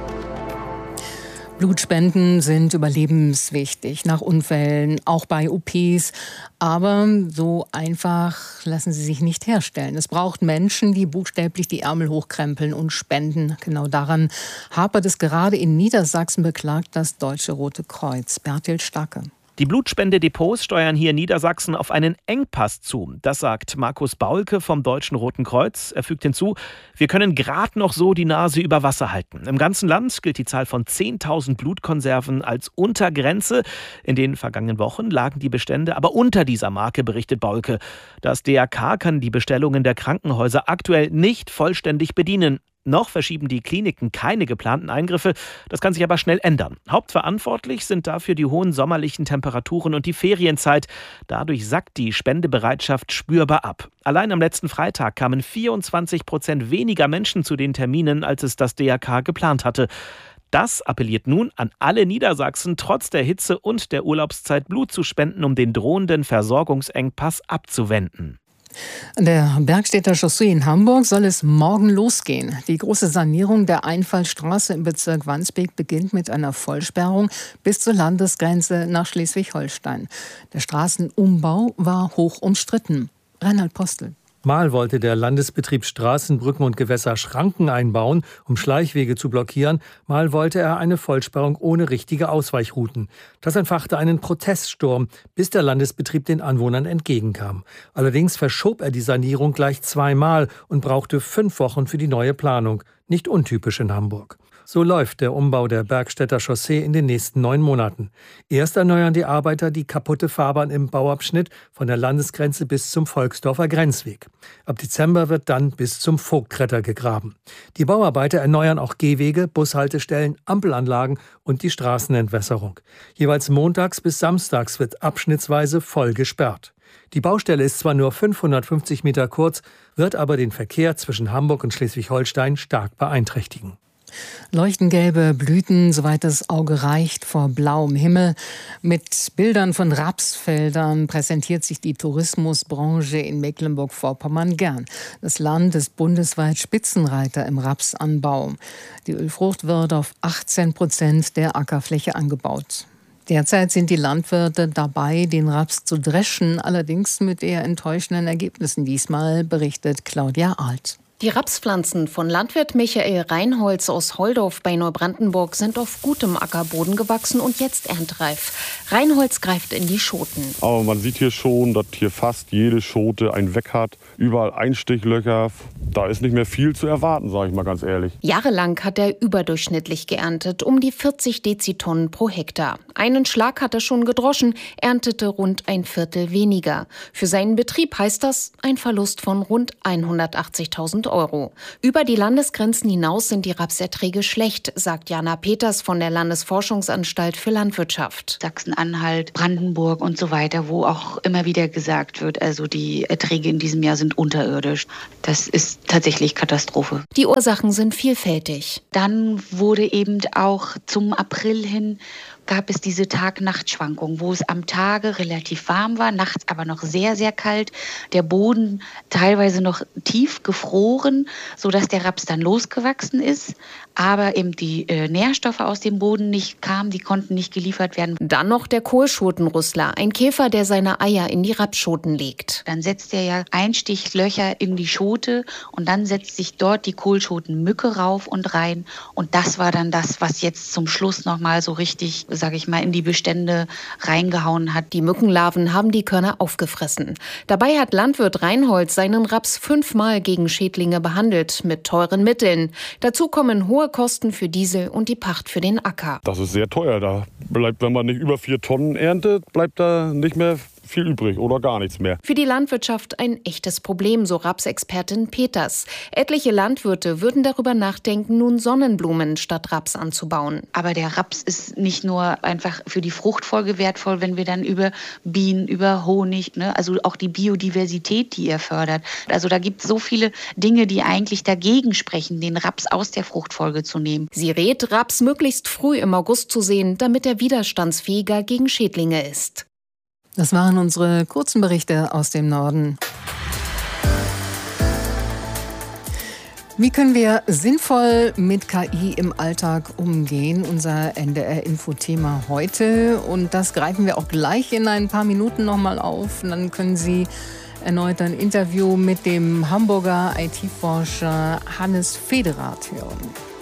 Blutspenden sind überlebenswichtig nach Unfällen, auch bei O Ps. Aber so einfach lassen sie sich nicht herstellen. Es braucht Menschen, die buchstäblich die Ärmel hochkrempeln und spenden. Genau daran hapert es gerade in Niedersachsen, beklagt das Deutsche Rote Kreuz. Berthild Stacke. Die Blutspende-Depots steuern hier in Niedersachsen auf einen Engpass zu. Das sagt Markus Baulke vom Deutschen Roten Kreuz. Er fügt hinzu, wir können gerade noch so die Nase über Wasser halten. Im ganzen Land gilt die Zahl von zehntausend Blutkonserven als Untergrenze. In den vergangenen Wochen lagen die Bestände aber unter dieser Marke, berichtet Baulke. Das D R K kann die Bestellungen der Krankenhäuser aktuell nicht vollständig bedienen. Noch verschieben die Kliniken keine geplanten Eingriffe. Das kann sich aber schnell ändern. Hauptverantwortlich sind dafür die hohen sommerlichen Temperaturen und die Ferienzeit. Dadurch sackt die Spendebereitschaft spürbar ab. Allein am letzten Freitag kamen vierundzwanzig Prozent weniger Menschen zu den Terminen, als es das D R K geplant hatte. Das appelliert nun an alle Niedersachsen, trotz der Hitze und der Urlaubszeit Blut zu spenden, um den drohenden Versorgungsengpass abzuwenden. An der Bergstädter Chaussee in Hamburg soll es morgen losgehen. Die große Sanierung der Einfallstraße im Bezirk Wandsbek beginnt mit einer Vollsperrung bis zur Landesgrenze nach Schleswig-Holstein. Der Straßenumbau war hoch umstritten. Reinhard Postel. Mal wollte der Landesbetrieb Straßen, Brücken und Gewässer Schranken einbauen, um Schleichwege zu blockieren. Mal wollte er eine Vollsperrung ohne richtige Ausweichrouten. Das entfachte einen Proteststurm, bis der Landesbetrieb den Anwohnern entgegenkam. Allerdings verschob er die Sanierung gleich zweimal und brauchte fünf Wochen für die neue Planung. Nicht untypisch in Hamburg. So läuft der Umbau der Bergstädter Chaussee in den nächsten neun Monaten. Erst erneuern die Arbeiter die kaputte Fahrbahn im Bauabschnitt von der Landesgrenze bis zum Volksdorfer Grenzweg. Ab Dezember wird dann bis zum Vogtretter gegraben. Die Bauarbeiter erneuern auch Gehwege, Bushaltestellen, Ampelanlagen und die Straßenentwässerung. Jeweils montags bis samstags wird abschnittsweise voll gesperrt. Die Baustelle ist zwar nur fünfhundertfünfzig Meter kurz, wird aber den Verkehr zwischen Hamburg und Schleswig-Holstein stark beeinträchtigen. Leuchtengelbe Blüten, soweit das Auge reicht, vor blauem Himmel. Mit Bildern von Rapsfeldern präsentiert sich die Tourismusbranche in Mecklenburg-Vorpommern gern. Das Land ist bundesweit Spitzenreiter im Rapsanbau. Die Ölfrucht wird auf achtzehn Prozent der Ackerfläche angebaut. Derzeit sind die Landwirte dabei, den Raps zu dreschen, allerdings mit eher enttäuschenden Ergebnissen. Diesmal berichtet Claudia Alt. Die Rapspflanzen von Landwirt Michael Reinholz aus Holdorf bei Neubrandenburg sind auf gutem Ackerboden gewachsen und jetzt erntereif. Reinholz greift in die Schoten. Aber man sieht hier schon, dass hier fast jede Schote ein Weg hat. Überall Einstichlöcher. Da ist nicht mehr viel zu erwarten, sage ich mal ganz ehrlich. Jahrelang hat er überdurchschnittlich geerntet, um die vierzig Dezitonnen pro Hektar. Einen Schlag hat er schon gedroschen, erntete rund ein Viertel weniger. Für seinen Betrieb heißt das ein Verlust von rund hundertachtzigtausend Euro. Euro. Über die Landesgrenzen hinaus sind die Rapserträge schlecht, sagt Jana Peters von der Landesforschungsanstalt für Landwirtschaft. Sachsen-Anhalt, Brandenburg und so weiter, wo auch immer wieder gesagt wird, also die Erträge in diesem Jahr sind unterirdisch. Das ist tatsächlich Katastrophe. Die Ursachen sind vielfältig. Dann wurde eben auch zum April hin gab es diese Tag-Nacht-Schwankung, wo es am Tage relativ warm war, nachts aber noch sehr, sehr kalt. Der Boden teilweise noch tief gefroren, sodass der Raps dann losgewachsen ist. Aber eben die äh, Nährstoffe aus dem Boden nicht kamen, die konnten nicht geliefert werden. Dann noch der Kohlschotenrüssler, ein Käfer, der seine Eier in die Rapsschoten legt. Dann setzt er ja Einstichlöcher in die Schote und dann setzt sich dort die Kohlschotenmücke rauf und rein. Und das war dann das, was jetzt zum Schluss nochmal so richtig, sage ich mal, in die Bestände reingehauen hat. Die Mückenlarven haben die Körner aufgefressen. Dabei hat Landwirt Reinholz seinen Raps fünfmal gegen Schädlinge behandelt, mit teuren Mitteln. Dazu kommen hohe Kosten für Diesel und die Pacht für den Acker. Das ist sehr teuer. Da bleibt, wenn man nicht über vier Tonnen erntet, bleibt da nicht mehr viel übrig oder gar nichts mehr. Für die Landwirtschaft ein echtes Problem, so Rapsexpertin Peters. Etliche Landwirte würden darüber nachdenken, nun Sonnenblumen statt Raps anzubauen. Aber der Raps ist nicht nur einfach für die Fruchtfolge wertvoll, wenn wir dann über Bienen, über Honig, ne, also auch die Biodiversität, die er fördert. Also da gibt es so viele Dinge, die eigentlich dagegen sprechen, den Raps aus der Fruchtfolge zu nehmen. Sie rät, Raps möglichst früh im August zu sehen, damit er widerstandsfähiger gegen Schädlinge ist. Das waren unsere kurzen Berichte aus dem Norden. Wie können wir sinnvoll mit K I im Alltag umgehen? Unser N D R-Info-Thema heute. Und das greifen wir auch gleich in ein paar Minuten nochmal auf. Und dann können Sie erneut ein Interview mit dem Hamburger I T-Forscher Hannes Federath hören.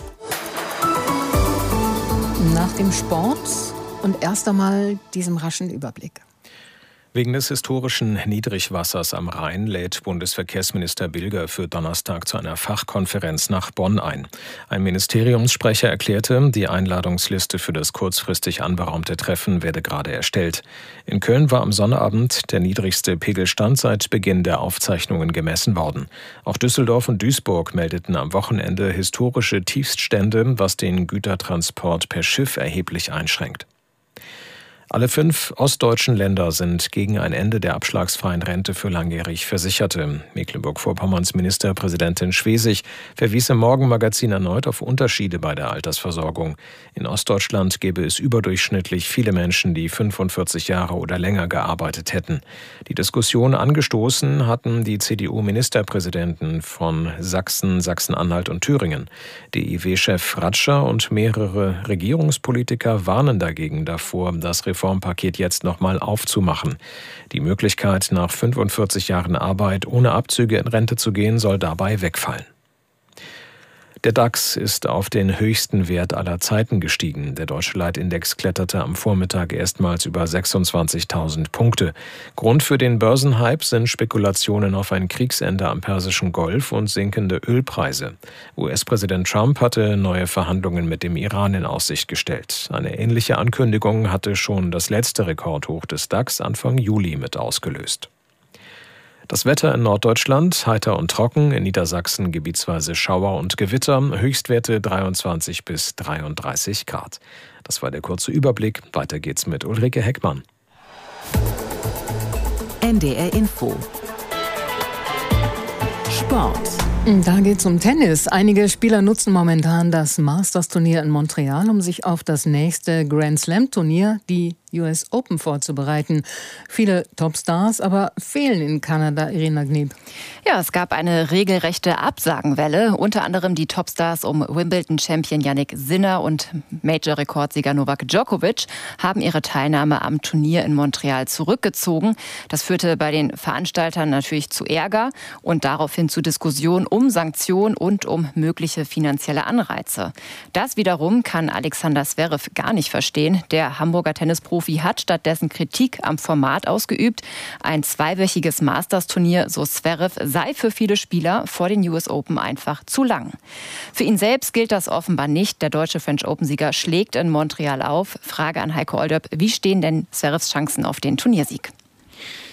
Nach dem Sport und erst einmal diesem raschen Überblick. Wegen des historischen Niedrigwassers am Rhein lädt Bundesverkehrsminister Bilger für Donnerstag zu einer Fachkonferenz nach Bonn ein. Ein Ministeriumssprecher erklärte, die Einladungsliste für das kurzfristig anberaumte Treffen werde gerade erstellt. In Köln war am Sonnabend der niedrigste Pegelstand seit Beginn der Aufzeichnungen gemessen worden. Auch Düsseldorf und Duisburg meldeten am Wochenende historische Tiefststände, was den Gütertransport per Schiff erheblich einschränkt. Alle fünf ostdeutschen Länder sind gegen ein Ende der abschlagsfreien Rente für langjährig Versicherte. Mecklenburg-Vorpommerns Ministerpräsidentin Schwesig verwies im Morgenmagazin erneut auf Unterschiede bei der Altersversorgung. In Ostdeutschland gäbe es überdurchschnittlich viele Menschen, die fünfundvierzig Jahre oder länger gearbeitet hätten. Die Diskussion angestoßen hatten die C D U-Ministerpräsidenten von Sachsen, Sachsen-Anhalt und Thüringen. D I W-Chef Ratscher und mehrere Regierungspolitiker warnen dagegen davor, das Reformpaket jetzt nochmal aufzumachen. Die Möglichkeit, nach fünfundvierzig Jahren Arbeit ohne Abzüge in Rente zu gehen, soll dabei wegfallen. Der DAX ist auf den höchsten Wert aller Zeiten gestiegen. Der deutsche Leitindex kletterte am Vormittag erstmals über sechsundzwanzigtausend Punkte. Grund für den Börsenhype sind Spekulationen auf ein Kriegsende am Persischen Golf und sinkende Ölpreise. U S-Präsident Trump hatte neue Verhandlungen mit dem Iran in Aussicht gestellt. Eine ähnliche Ankündigung hatte schon das letzte Rekordhoch des DAX Anfang Juli mit ausgelöst. Das Wetter in Norddeutschland heiter und trocken, in Niedersachsen gebietsweise Schauer und Gewitter, Höchstwerte dreiundzwanzig bis dreiunddreißig Grad. Das war der kurze Überblick. Weiter geht's mit Ulrike Heckmann. N D R Info. Sport. Da geht's um Tennis. Einige Spieler nutzen momentan das Masters-Turnier in Montreal, um sich auf das nächste Grand Slam-Turnier, die U S Open, vorzubereiten. Viele Topstars aber fehlen in Kanada, Irina Gneb. Ja, es gab eine regelrechte Absagenwelle. Unter anderem die Topstars um Wimbledon-Champion Jannik Sinner und Major-Rekordsieger Novak Djokovic haben ihre Teilnahme am Turnier in Montreal zurückgezogen. Das führte bei den Veranstaltern natürlich zu Ärger und daraufhin zu Diskussionen um Sanktionen und um mögliche finanzielle Anreize. Das wiederum kann Alexander Zverev gar nicht verstehen. Der Hamburger Tennisprofi hat stattdessen Kritik am Format ausgeübt. Ein zweiwöchiges Masters-Turnier, so Zverev, sei für viele Spieler vor den U S Open einfach zu lang. Für ihn selbst gilt das offenbar nicht. Der deutsche French Open-Sieger schlägt in Montreal auf. Frage an Heiko Olderb, wie stehen denn Zverevs Chancen auf den Turniersieg?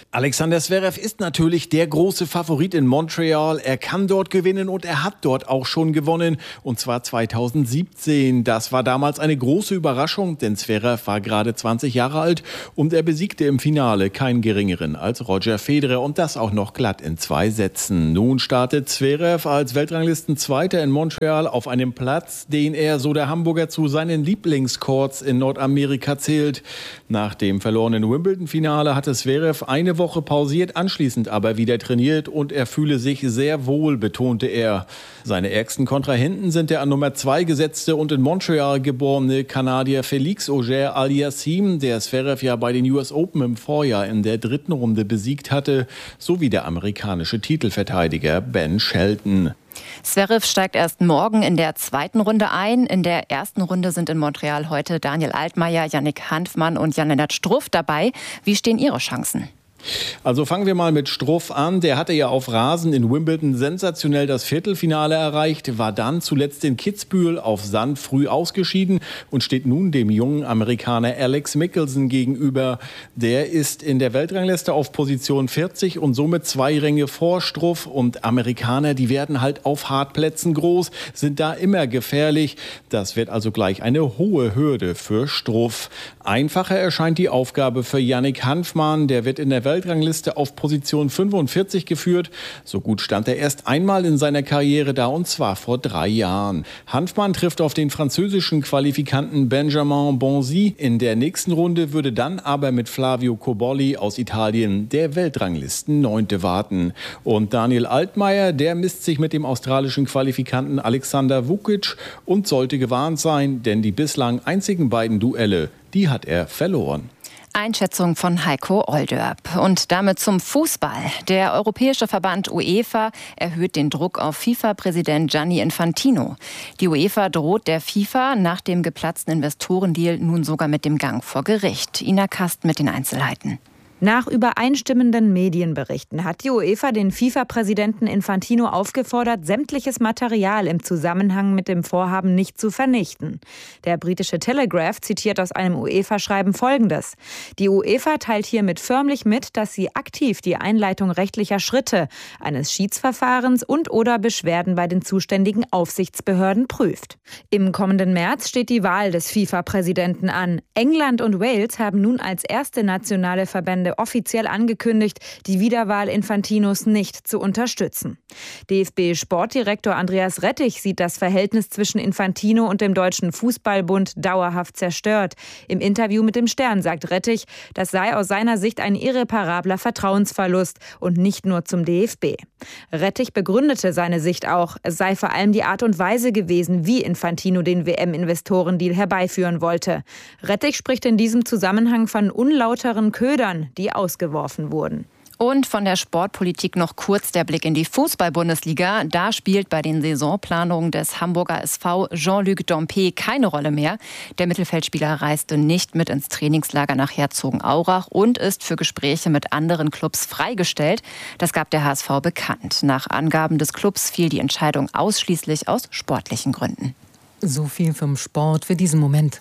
Alexander Zverev ist natürlich der große Favorit in Montreal. Er kann dort gewinnen und er hat dort auch schon gewonnen. Und zwar zweitausendsiebzehn. Das war damals eine große Überraschung, denn Zverev war gerade zwanzig Jahre alt und er besiegte im Finale keinen geringeren als Roger Federer und das auch noch glatt in zwei Sätzen. Nun startet Zverev als Weltranglistenzweiter in Montreal auf einem Platz, den er, so der Hamburger, zu seinen Lieblingscourts in Nordamerika zählt. Nach dem verlorenen Wimbledon-Finale hatte Zverev eine Woche pausiert, anschließend aber wieder trainiert und er fühle sich sehr wohl, betonte er. Seine ärgsten Kontrahenten sind der an Nummer zwei gesetzte und in Montreal geborene Kanadier Félix Auger-Aliassime, der Zverev ja bei den U S Open im Vorjahr in der dritten Runde besiegt hatte, sowie der amerikanische Titelverteidiger Ben Shelton. Zverev steigt erst morgen in der zweiten Runde ein. In der ersten Runde sind in Montreal heute Daniel Altmaier, Yannick Hanfmann und Jan-Lennart Struff dabei. Wie stehen Ihre Chancen? Also fangen wir mal mit Struff an. Der hatte ja auf Rasen in Wimbledon sensationell das Viertelfinale erreicht, war dann zuletzt in Kitzbühel auf Sand früh ausgeschieden und steht nun dem jungen Amerikaner Alex Michelsen gegenüber. Der ist in der Weltrangliste auf Position vierzig und somit zwei Ränge vor Struff. Und Amerikaner, die werden halt auf Hartplätzen groß, sind da immer gefährlich. Das wird also gleich eine hohe Hürde für Struff. Einfacher erscheint die Aufgabe für Yannick Hanfmann. Der wird in der Weltrangliste auf Position fünfundvierzig geführt. So gut stand er erst einmal in seiner Karriere da, und zwar vor drei Jahren. Hanfmann trifft auf den französischen Qualifikanten Benjamin Bonzi. In der nächsten Runde würde dann aber mit Flavio Cobolli aus Italien der Weltranglisten-Neunte warten. Und Daniel Altmaier, der misst sich mit dem australischen Qualifikanten Alexander Vukic und sollte gewarnt sein, denn die bislang einzigen beiden Duelle, die hat er verloren. Einschätzung von Heiko Oldörp. Und damit zum Fußball. Der Europäische Verband UEFA erhöht den Druck auf FIFA-Präsident Gianni Infantino. Die UEFA droht der FIFA nach dem geplatzten Investorendeal nun sogar mit dem Gang vor Gericht. Ina Kast mit den Einzelheiten. Nach übereinstimmenden Medienberichten hat die UEFA den FIFA-Präsidenten Infantino aufgefordert, sämtliches Material im Zusammenhang mit dem Vorhaben nicht zu vernichten. Der britische Telegraph zitiert aus einem UEFA-Schreiben Folgendes: Die UEFA teilt hiermit förmlich mit, dass sie aktiv die Einleitung rechtlicher Schritte, eines Schiedsverfahrens und oder Beschwerden bei den zuständigen Aufsichtsbehörden prüft. Im kommenden März steht die Wahl des FIFA-Präsidenten an. England und Wales haben nun als erste nationale Verbände offiziell angekündigt, die Wiederwahl Infantinos nicht zu unterstützen. D F B-Sportdirektor Andreas Rettich sieht das Verhältnis zwischen Infantino und dem Deutschen Fußballbund dauerhaft zerstört. Im Interview mit dem Stern sagt Rettich, das sei aus seiner Sicht ein irreparabler Vertrauensverlust und nicht nur zum D F B. Rettich begründete seine Sicht auch, es sei vor allem die Art und Weise gewesen, wie Infantino den W M-Investorendeal herbeiführen wollte. Rettich spricht in diesem Zusammenhang von unlauteren Ködern, die ausgeworfen wurden. Und von der Sportpolitik noch kurz der Blick in die Fußball-Bundesliga. Da spielt bei den Saisonplanungen des Hamburger S V Jean-Luc Dompe keine Rolle mehr. Der Mittelfeldspieler reiste nicht mit ins Trainingslager nach Herzogenaurach und ist für Gespräche mit anderen Clubs freigestellt. Das gab der H S V bekannt. Nach Angaben des Clubs fiel die Entscheidung ausschließlich aus sportlichen Gründen. So viel vom Sport für diesen Moment.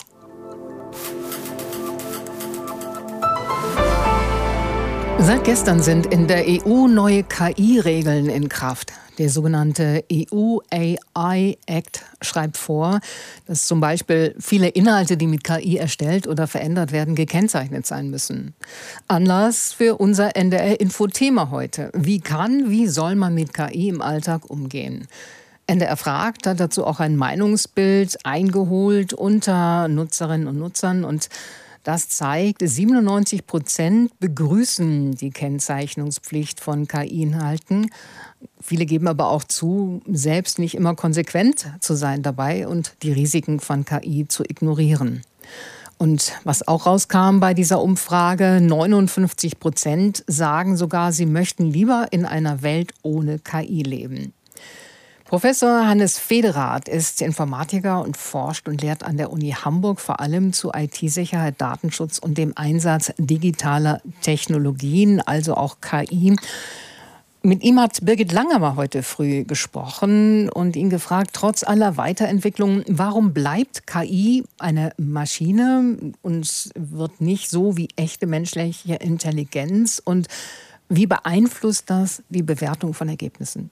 Seit gestern sind in der E U neue K I-Regeln in Kraft. Der sogenannte E U A I Act schreibt vor, dass zum Beispiel viele Inhalte, die mit K I erstellt oder verändert werden, gekennzeichnet sein müssen. Anlass für unser N D R-Info-Thema heute. Wie kann, wie soll man mit K I im Alltag umgehen? N D R fragt hat dazu auch ein Meinungsbild eingeholt unter Nutzerinnen und Nutzern, und das zeigt, siebenundneunzig Prozent begrüßen die Kennzeichnungspflicht von K I-Inhalten. Viele geben aber auch zu, selbst nicht immer konsequent zu sein dabei und die Risiken von K I zu ignorieren. Und was auch rauskam bei dieser Umfrage, neunundfünfzig Prozent sagen sogar, sie möchten lieber in einer Welt ohne K I leben. Professor Hannes Federath ist Informatiker und forscht und lehrt an der Uni Hamburg vor allem zu I T-Sicherheit, Datenschutz und dem Einsatz digitaler Technologien, also auch K I. Mit ihm hat Birgit Langemer heute früh gesprochen und ihn gefragt, trotz aller Weiterentwicklungen, warum bleibt K I eine Maschine und wird nicht so wie echte menschliche Intelligenz? Und wie beeinflusst das die Bewertung von Ergebnissen?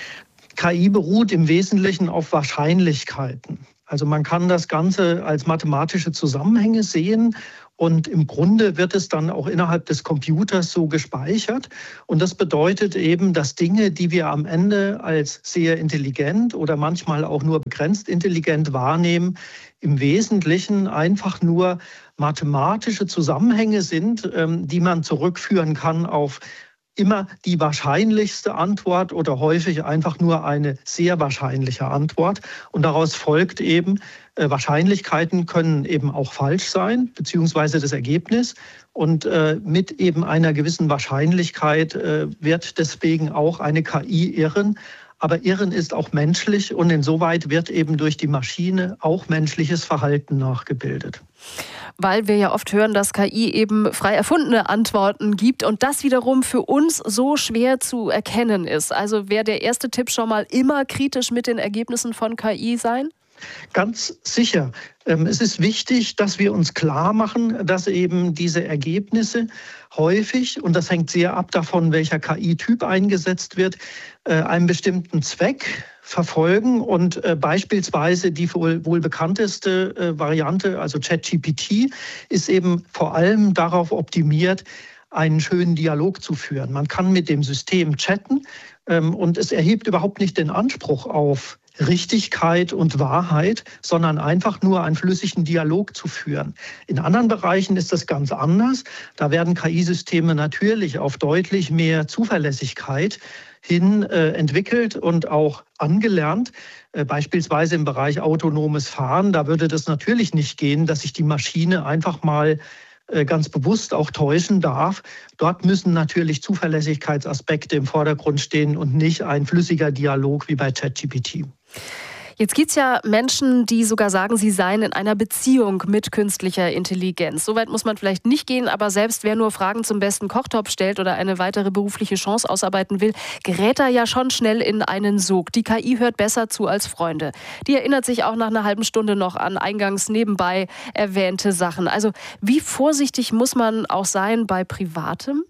K I beruht im Wesentlichen auf Wahrscheinlichkeiten. Also man kann das Ganze als mathematische Zusammenhänge sehen. Und im Grunde wird es dann auch innerhalb des Computers so gespeichert. Und das bedeutet eben, dass Dinge, die wir am Ende als sehr intelligent oder manchmal auch nur begrenzt intelligent wahrnehmen, im Wesentlichen einfach nur mathematische Zusammenhänge sind, die man zurückführen kann auf immer die wahrscheinlichste Antwort oder häufig einfach nur eine sehr wahrscheinliche Antwort. Und daraus folgt eben, äh, Wahrscheinlichkeiten können eben auch falsch sein, beziehungsweise das Ergebnis. Und äh, mit eben einer gewissen Wahrscheinlichkeit äh, wird deswegen auch eine K I irren. Aber Irren ist auch menschlich und insoweit wird eben durch die Maschine auch menschliches Verhalten nachgebildet. Weil wir ja oft hören, dass K I eben frei erfundene Antworten gibt und das wiederum für uns so schwer zu erkennen ist. Also wäre der erste Tipp schon mal immer kritisch mit den Ergebnissen von K I sein? Ganz sicher. Es ist wichtig, dass wir uns klar machen, dass eben diese Ergebnisse häufig, und das hängt sehr ab davon, welcher K I-Typ eingesetzt wird, einen bestimmten Zweck verfolgen. Und beispielsweise die wohl, wohl bekannteste Variante, also ChatGPT, ist eben vor allem darauf optimiert, einen schönen Dialog zu führen. Man kann mit dem System chatten und es erhebt überhaupt nicht den Anspruch auf Richtigkeit und Wahrheit, sondern einfach nur einen flüssigen Dialog zu führen. In anderen Bereichen ist das ganz anders. Da werden K I-Systeme natürlich auf deutlich mehr Zuverlässigkeit hin äh, entwickelt und auch angelernt. Äh, beispielsweise im Bereich autonomes Fahren. Da würde das natürlich nicht gehen, dass sich die Maschine einfach mal äh, ganz bewusst auch täuschen darf. Dort müssen natürlich Zuverlässigkeitsaspekte im Vordergrund stehen und nicht ein flüssiger Dialog wie bei ChatGPT. Jetzt gibt es ja Menschen, die sogar sagen, sie seien in einer Beziehung mit künstlicher Intelligenz. Soweit muss man vielleicht nicht gehen, aber selbst wer nur Fragen zum besten Kochtopf stellt oder eine weitere berufliche Chance ausarbeiten will, gerät da ja schon schnell in einen Sog. Die K I hört besser zu als Freunde. Die erinnert sich auch nach einer halben Stunde noch an eingangs nebenbei erwähnte Sachen. Also wie vorsichtig muss man auch sein bei Privatem?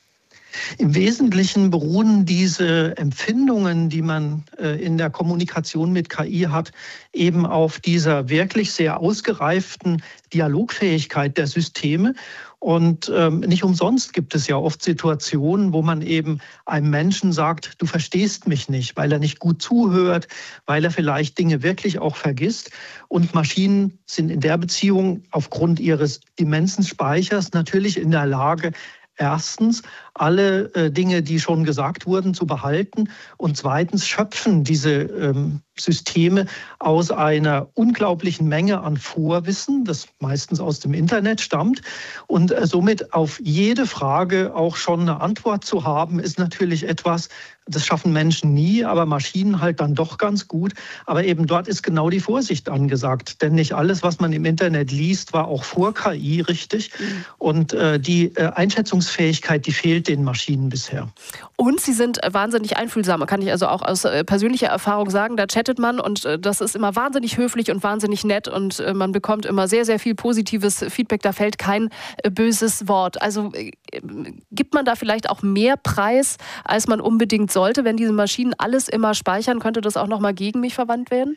Im Wesentlichen beruhen diese Empfindungen, die man in der Kommunikation mit K I hat, eben auf dieser wirklich sehr ausgereiften Dialogfähigkeit der Systeme. Und ähm, nicht umsonst gibt es ja oft Situationen, wo man eben einem Menschen sagt, du verstehst mich nicht, weil er nicht gut zuhört, weil er vielleicht Dinge wirklich auch vergisst. Und Maschinen sind in der Beziehung aufgrund ihres immensen Speichers natürlich in der Lage, erstens, alle äh, Dinge, die schon gesagt wurden, zu behalten und zweitens schöpfen diese ähm, Systeme aus einer unglaublichen Menge an Vorwissen, das meistens aus dem Internet stammt. Und äh, somit auf jede Frage auch schon eine Antwort zu haben, ist natürlich etwas, das schaffen Menschen nie, aber Maschinen halt dann doch ganz gut. Aber eben dort ist genau die Vorsicht angesagt. Denn nicht alles, was man im Internet liest, war auch vor K I richtig. Und äh, die äh, Einschätzungsfähigkeit, die fehlt den Maschinen bisher. Und sie sind wahnsinnig einfühlsam. Kann ich also auch aus äh, persönlicher Erfahrung sagen. Da chattet man und äh, das ist immer wahnsinnig höflich und wahnsinnig nett. Und äh, man bekommt immer sehr, sehr viel positives Feedback. Da fällt kein äh, böses Wort. Also äh, gibt man da vielleicht auch mehr Preis, als man unbedingt sollte? Wenn diese Maschinen alles immer speichern, könnte das auch noch mal gegen mich verwandt werden?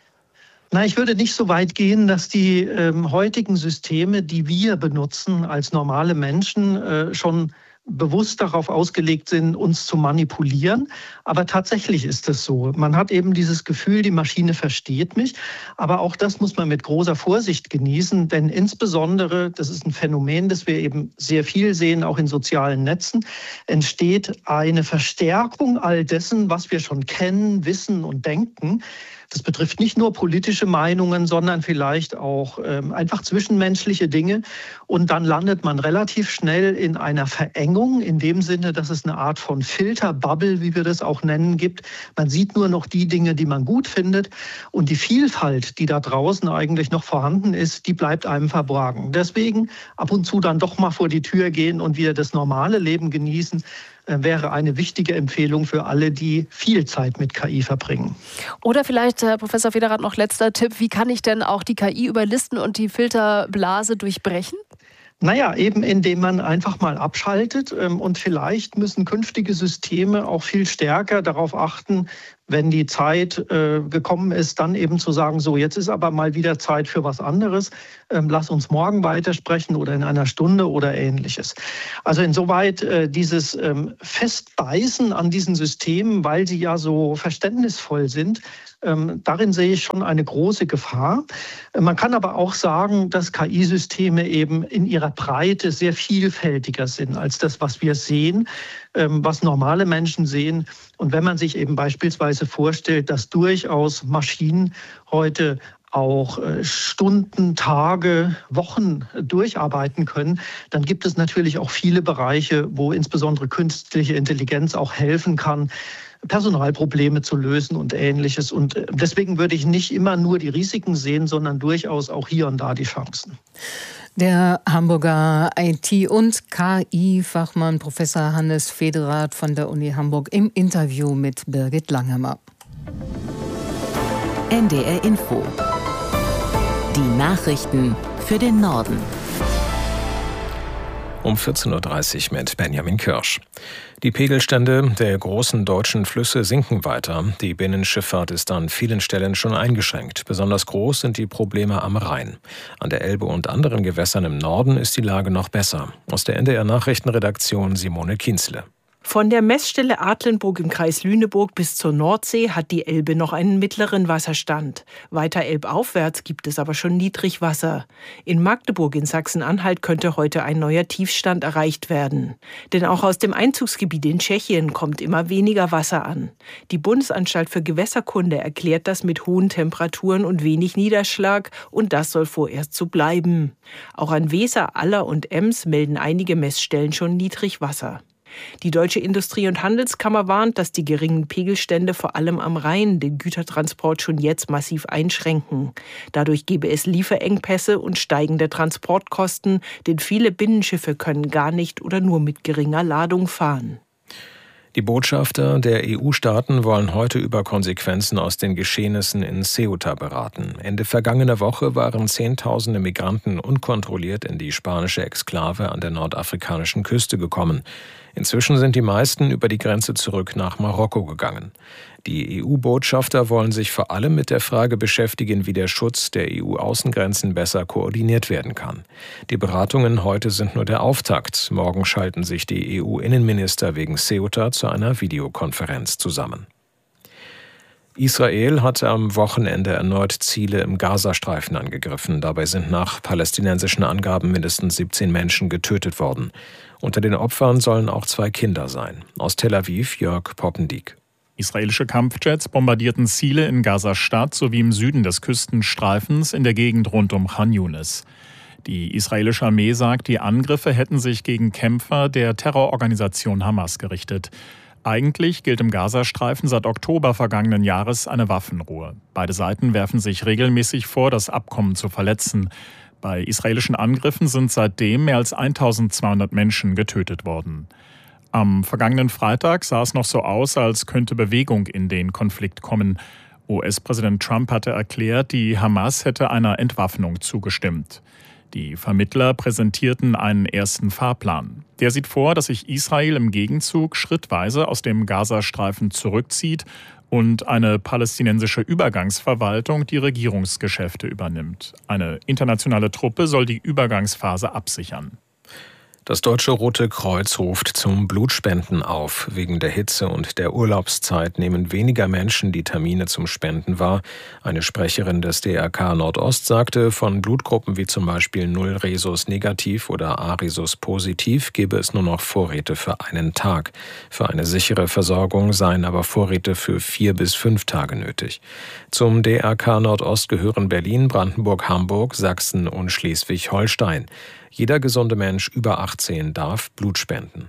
Na, ich würde nicht so weit gehen, dass die ähm, heutigen Systeme, die wir benutzen als normale Menschen, äh, schon bewusst darauf ausgelegt sind, uns zu manipulieren. Aber tatsächlich ist es so. Man hat eben dieses Gefühl, die Maschine versteht mich. Aber auch das muss man mit großer Vorsicht genießen. Denn insbesondere, das ist ein Phänomen, das wir eben sehr viel sehen, auch in sozialen Netzen, entsteht eine Verstärkung all dessen, was wir schon kennen, wissen und denken. Das betrifft nicht nur politische Meinungen, sondern vielleicht auch ähm, einfach zwischenmenschliche Dinge. Und dann landet man relativ schnell in einer Verengung, in dem Sinne, dass es eine Art von Filterbubble, wie wir das auch nennen, gibt. Man sieht nur noch die Dinge, die man gut findet. Und die Vielfalt, die da draußen eigentlich noch vorhanden ist, die bleibt einem verborgen. Deswegen ab und zu dann doch mal vor die Tür gehen und wieder das normale Leben genießen. äh, wäre eine wichtige Empfehlung für alle, die viel Zeit mit K I verbringen. Oder vielleicht, Herr Professor Federath, noch letzter Tipp, wie kann ich denn auch die K I überlisten und die Filterblase durchbrechen? Naja, eben indem man einfach mal abschaltet ähm, und vielleicht müssen künftige Systeme auch viel stärker darauf achten, wenn die Zeit äh, gekommen ist, dann eben zu sagen, so jetzt ist aber mal wieder Zeit für was anderes, ähm, lass uns morgen weitersprechen oder in einer Stunde oder Ähnliches. Also insoweit äh, dieses ähm, Festbeißen an diesen Systemen, weil sie ja so verständnisvoll sind, ähm, darin sehe ich schon eine große Gefahr. Äh, man kann aber auch sagen, dass K I-Systeme eben in ihrer Breite sehr vielfältiger sind als das, was wir sehen, ähm, was normale Menschen sehen. Und wenn man sich eben beispielsweise vorstellt, dass durchaus Maschinen heute auch Stunden, Tage, Wochen durcharbeiten können, dann gibt es natürlich auch viele Bereiche, wo insbesondere künstliche Intelligenz auch helfen kann, Personalprobleme zu lösen und Ähnliches. Und deswegen würde ich nicht immer nur die Risiken sehen, sondern durchaus auch hier und da die Chancen. Der Hamburger I T- und K I-Fachmann Professor Hannes Federath von der Uni Hamburg im Interview mit Birgit Langhammer. N D R Info. Die Nachrichten für den Norden. Um vierzehn Uhr dreißig mit Benjamin Kirsch. Die Pegelstände der großen deutschen Flüsse sinken weiter. Die Binnenschifffahrt ist an vielen Stellen schon eingeschränkt. Besonders groß sind die Probleme am Rhein. An der Elbe und anderen Gewässern im Norden ist die Lage noch besser. Aus der N D R-Nachrichtenredaktion Simone Kienzle. Von der Messstelle Adlenburg im Kreis Lüneburg bis zur Nordsee hat die Elbe noch einen mittleren Wasserstand. Weiter elbaufwärts gibt es aber schon Niedrigwasser. In Magdeburg in Sachsen-Anhalt könnte heute ein neuer Tiefstand erreicht werden. Denn auch aus dem Einzugsgebiet in Tschechien kommt immer weniger Wasser an. Die Bundesanstalt für Gewässerkunde erklärt das mit hohen Temperaturen und wenig Niederschlag, und das soll vorerst so bleiben. Auch an Weser, Aller und Ems melden einige Messstellen schon Niedrigwasser. Die Deutsche Industrie- und Handelskammer warnt, dass die geringen Pegelstände vor allem am Rhein den Gütertransport schon jetzt massiv einschränken. Dadurch gebe es Lieferengpässe und steigende Transportkosten, denn viele Binnenschiffe können gar nicht oder nur mit geringer Ladung fahren. Die Botschafter der E U-Staaten wollen heute über Konsequenzen aus den Geschehnissen in Ceuta beraten. Ende vergangener Woche waren Zehntausende Migranten unkontrolliert in die spanische Exklave an der nordafrikanischen Küste gekommen. Inzwischen sind die meisten über die Grenze zurück nach Marokko gegangen. Die E U-Botschafter wollen sich vor allem mit der Frage beschäftigen, wie der Schutz der E U-Außengrenzen besser koordiniert werden kann. Die Beratungen heute sind nur der Auftakt. Morgen schalten sich die E U-Innenminister wegen Ceuta zu einer Videokonferenz zusammen. Israel hat am Wochenende erneut Ziele im Gazastreifen angegriffen. Dabei sind nach palästinensischen Angaben mindestens siebzehn Menschen getötet worden. Unter den Opfern sollen auch zwei Kinder sein. Aus Tel Aviv Jörg Poppendiek. Israelische Kampfjets bombardierten Ziele in Gaza-Stadt sowie im Süden des Küstenstreifens in der Gegend rund um Khan Yunis. Die israelische Armee sagt, die Angriffe hätten sich gegen Kämpfer der Terrororganisation Hamas gerichtet. Eigentlich gilt im Gazastreifen seit Oktober vergangenen Jahres eine Waffenruhe. Beide Seiten werfen sich regelmäßig vor, das Abkommen zu verletzen. Bei israelischen Angriffen sind seitdem mehr als eintausendzweihundert Menschen getötet worden. Am vergangenen Freitag sah es noch so aus, als könnte Bewegung in den Konflikt kommen. U S-Präsident Trump hatte erklärt, die Hamas hätte einer Entwaffnung zugestimmt. Die Vermittler präsentierten einen ersten Fahrplan. Der sieht vor, dass sich Israel im Gegenzug schrittweise aus dem Gazastreifen zurückzieht und eine palästinensische Übergangsverwaltung die Regierungsgeschäfte übernimmt. Eine internationale Truppe soll die Übergangsphase absichern. Das Deutsche Rote Kreuz ruft zum Blutspenden auf. Wegen der Hitze und der Urlaubszeit nehmen weniger Menschen die Termine zum Spenden wahr. Eine Sprecherin des D R K Nordost sagte, von Blutgruppen wie zum Beispiel null Rhesus negativ oder A Rhesus positiv gebe es nur noch Vorräte für einen Tag. Für eine sichere Versorgung seien aber Vorräte für vier bis fünf Tage nötig. Zum D R K Nordost gehören Berlin, Brandenburg, Hamburg, Sachsen und Schleswig-Holstein. Jeder gesunde Mensch über achtzehn darf Blut spenden.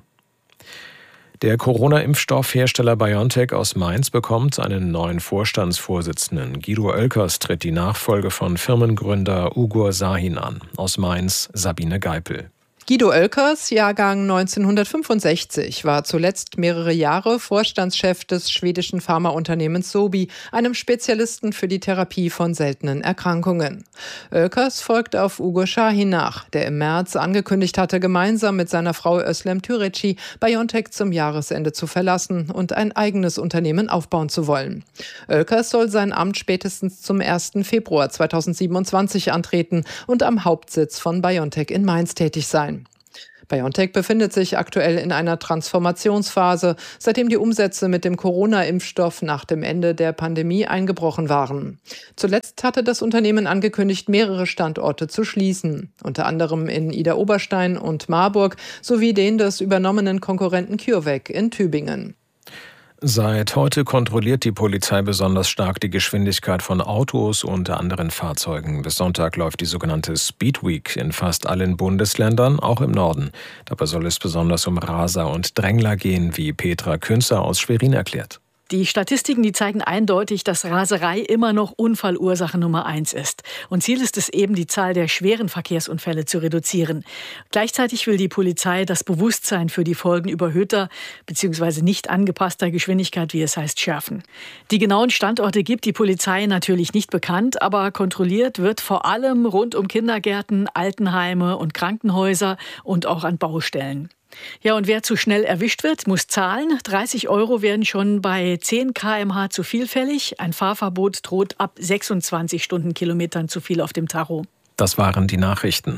Der Corona-Impfstoffhersteller BioNTech aus Mainz bekommt einen neuen Vorstandsvorsitzenden. Guido Oelkers tritt die Nachfolge von Firmengründer Ugur Sahin an. Aus Mainz Sabine Geipel. Guido Oelkers, Jahrgang neunzehnhundertfünfundsechzig, war zuletzt mehrere Jahre Vorstandschef des schwedischen Pharmaunternehmens Sobi, einem Spezialisten für die Therapie von seltenen Erkrankungen. Oelkers folgt auf Uğur Şahin nach, der im März angekündigt hatte, gemeinsam mit seiner Frau Özlem Türeci BioNTech zum Jahresende zu verlassen und ein eigenes Unternehmen aufbauen zu wollen. Oelkers soll sein Amt spätestens zum ersten Februar zweitausendsiebenundzwanzig antreten und am Hauptsitz von BioNTech in Mainz tätig sein. BioNTech befindet sich aktuell in einer Transformationsphase, seitdem die Umsätze mit dem Corona-Impfstoff nach dem Ende der Pandemie eingebrochen waren. Zuletzt hatte das Unternehmen angekündigt, mehrere Standorte zu schließen, unter anderem in Idar-Oberstein und Marburg sowie den des übernommenen Konkurrenten CureVac in Tübingen. Seit heute kontrolliert die Polizei besonders stark die Geschwindigkeit von Autos und anderen Fahrzeugen. Bis Sonntag läuft die sogenannte Speed Week in fast allen Bundesländern, auch im Norden. Dabei soll es besonders um Raser und Drängler gehen, wie Petra Künzer aus Schwerin erklärt. Die Statistiken, die zeigen eindeutig, dass Raserei immer noch Unfallursache Nummer eins ist. Und Ziel ist es eben, die Zahl der schweren Verkehrsunfälle zu reduzieren. Gleichzeitig will die Polizei das Bewusstsein für die Folgen überhöhter bzw. nicht angepasster Geschwindigkeit, wie es heißt, schärfen. Die genauen Standorte gibt die Polizei natürlich nicht bekannt, aber kontrolliert wird vor allem rund um Kindergärten, Altenheime und Krankenhäuser und auch an Baustellen. Ja, und wer zu schnell erwischt wird, muss zahlen. dreißig Euro werden schon bei zehn Kilometer pro Stunde zu viel fällig. Ein Fahrverbot droht ab sechsundzwanzig Stundenkilometern zu viel auf dem Tacho. Das waren die Nachrichten.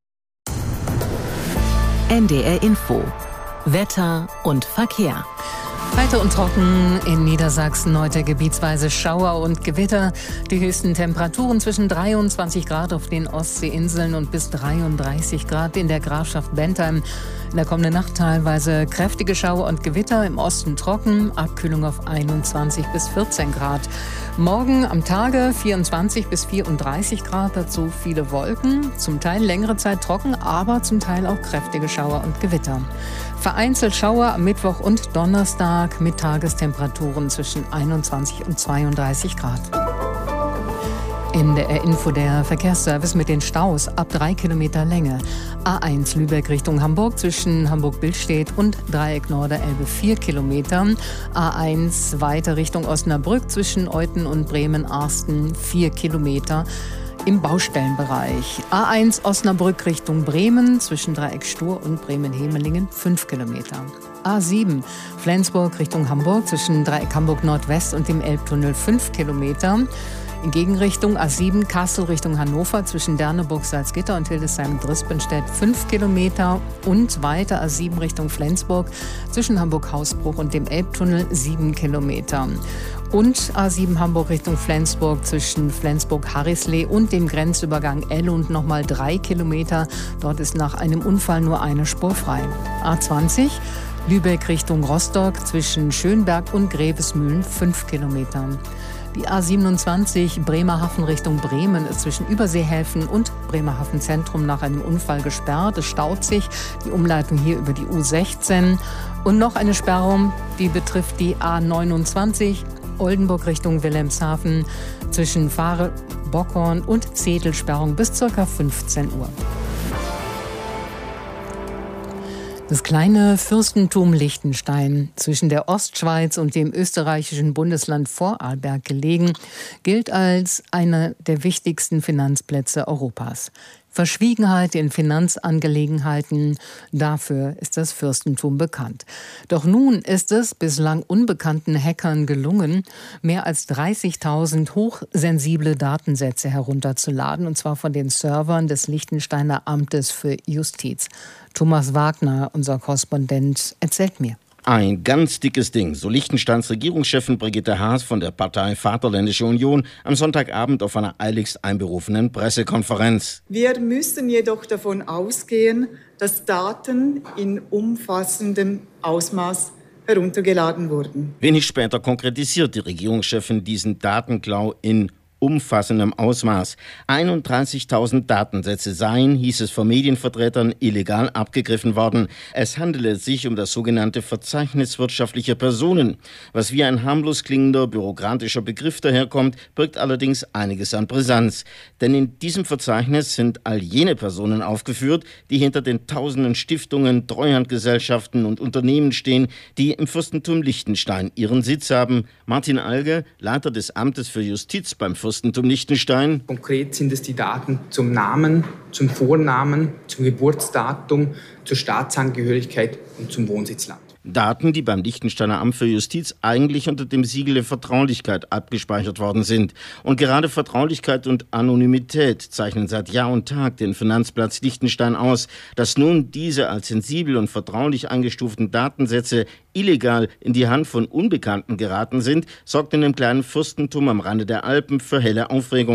N D R Info. Wetter und Verkehr. Weiter und trocken in Niedersachsen, heute gebietsweise Schauer und Gewitter. Die höchsten Temperaturen zwischen dreiundzwanzig Grad auf den Ostseeinseln und bis dreiunddreißig Grad in der Grafschaft Bentheim. In der kommenden Nacht teilweise kräftige Schauer und Gewitter, im Osten trocken, Abkühlung auf einundzwanzig bis vierzehn Grad. Morgen am Tage vierundzwanzig bis vierunddreißig Grad, dazu viele Wolken, zum Teil längere Zeit trocken, aber zum Teil auch kräftige Schauer und Gewitter. Vereinzelt Schauer am Mittwoch und Donnerstag mit Tagestemperaturen zwischen einundzwanzig und zweiunddreißig Grad. In der Info der Verkehrsservice mit den Staus ab drei Kilometer Länge. A eins Lübeck Richtung Hamburg zwischen Hamburg-Billstedt und Dreieck Norderelbe vier Kilometer. A eins weiter Richtung Osnabrück zwischen Euthen und Bremen-Arsten vier Kilometer. Im Baustellenbereich. A eins Osnabrück Richtung Bremen zwischen Dreieck Stur und Bremen-Hemelingen fünf Kilometer. A sieben Flensburg Richtung Hamburg zwischen Dreieck Hamburg Nordwest und dem Elbtunnel fünf Kilometer. In Gegenrichtung A sieben Kassel Richtung Hannover zwischen Derneburg, Salzgitter und Hildesheim-Drispenstedt fünf Kilometer und weiter A sieben Richtung Flensburg zwischen Hamburg-Hausbruch und dem Elbtunnel sieben Kilometer. Und A sieben Hamburg Richtung Flensburg zwischen Flensburg-Harrislee und dem Grenzübergang Ellund nochmal drei Kilometer. Dort ist nach einem Unfall nur eine Spur frei. A zwanzig Lübeck Richtung Rostock zwischen Schönberg und Grevesmühlen fünf Kilometer. Die A siebenundzwanzig Bremerhaven Richtung Bremen ist zwischen Überseehäfen und Bremerhaven Zentrum nach einem Unfall gesperrt. Es staut sich. Die Umleitung hier über die U sechzehn. Und noch eine Sperrung, die betrifft die A neunundzwanzig Oldenburg Richtung Wilhelmshaven zwischen Fahre, Bockhorn und Zedel-Sperrung bis ca. fünfzehn Uhr. Das kleine Fürstentum Liechtenstein, zwischen der Ostschweiz und dem österreichischen Bundesland Vorarlberg gelegen, gilt als einer der wichtigsten Finanzplätze Europas. Verschwiegenheit in Finanzangelegenheiten, dafür ist das Fürstentum bekannt. Doch nun ist es bislang unbekannten Hackern gelungen, mehr als dreißigtausend hochsensible Datensätze herunterzuladen, und zwar von den Servern des Liechtensteiner Amtes für Justiz. Thomas Wagner, unser Korrespondent, erzählt mir. Ein ganz dickes Ding, so Liechtensteins Regierungschefin Brigitte Haas von der Partei Vaterländische Union am Sonntagabend auf einer eiligst einberufenen Pressekonferenz. Wir müssen jedoch davon ausgehen, dass Daten in umfassendem Ausmaß heruntergeladen wurden. Wenig später konkretisiert die Regierungschefin diesen Datenklau in umfassendem Ausmaß. einunddreißigtausend Datensätze seien, hieß es von Medienvertretern, illegal abgegriffen worden. Es handele sich um das sogenannte Verzeichnis wirtschaftlicher Personen. Was wie ein harmlos klingender bürokratischer Begriff daherkommt, birgt allerdings einiges an Brisanz. Denn in diesem Verzeichnis sind all jene Personen aufgeführt, die hinter den tausenden Stiftungen, Treuhandgesellschaften und Unternehmen stehen, die im Fürstentum Liechtenstein ihren Sitz haben. Martin Alge, Leiter des Amtes für Justiz beim Fürstentum Liechtenstein. Konkret sind es die Daten zum Namen, zum Vornamen, zum Geburtsdatum, zur Staatsangehörigkeit und zum Wohnsitzland. Daten, die beim Liechtensteiner Amt für Justiz eigentlich unter dem Siegel der Vertraulichkeit abgespeichert worden sind. Und gerade Vertraulichkeit und Anonymität zeichnen seit Jahr und Tag den Finanzplatz Liechtenstein aus. Dass nun diese als sensibel und vertraulich eingestuften Datensätze illegal in die Hand von Unbekannten geraten sind, sorgt in dem kleinen Fürstentum am Rande der Alpen für helle Aufregung.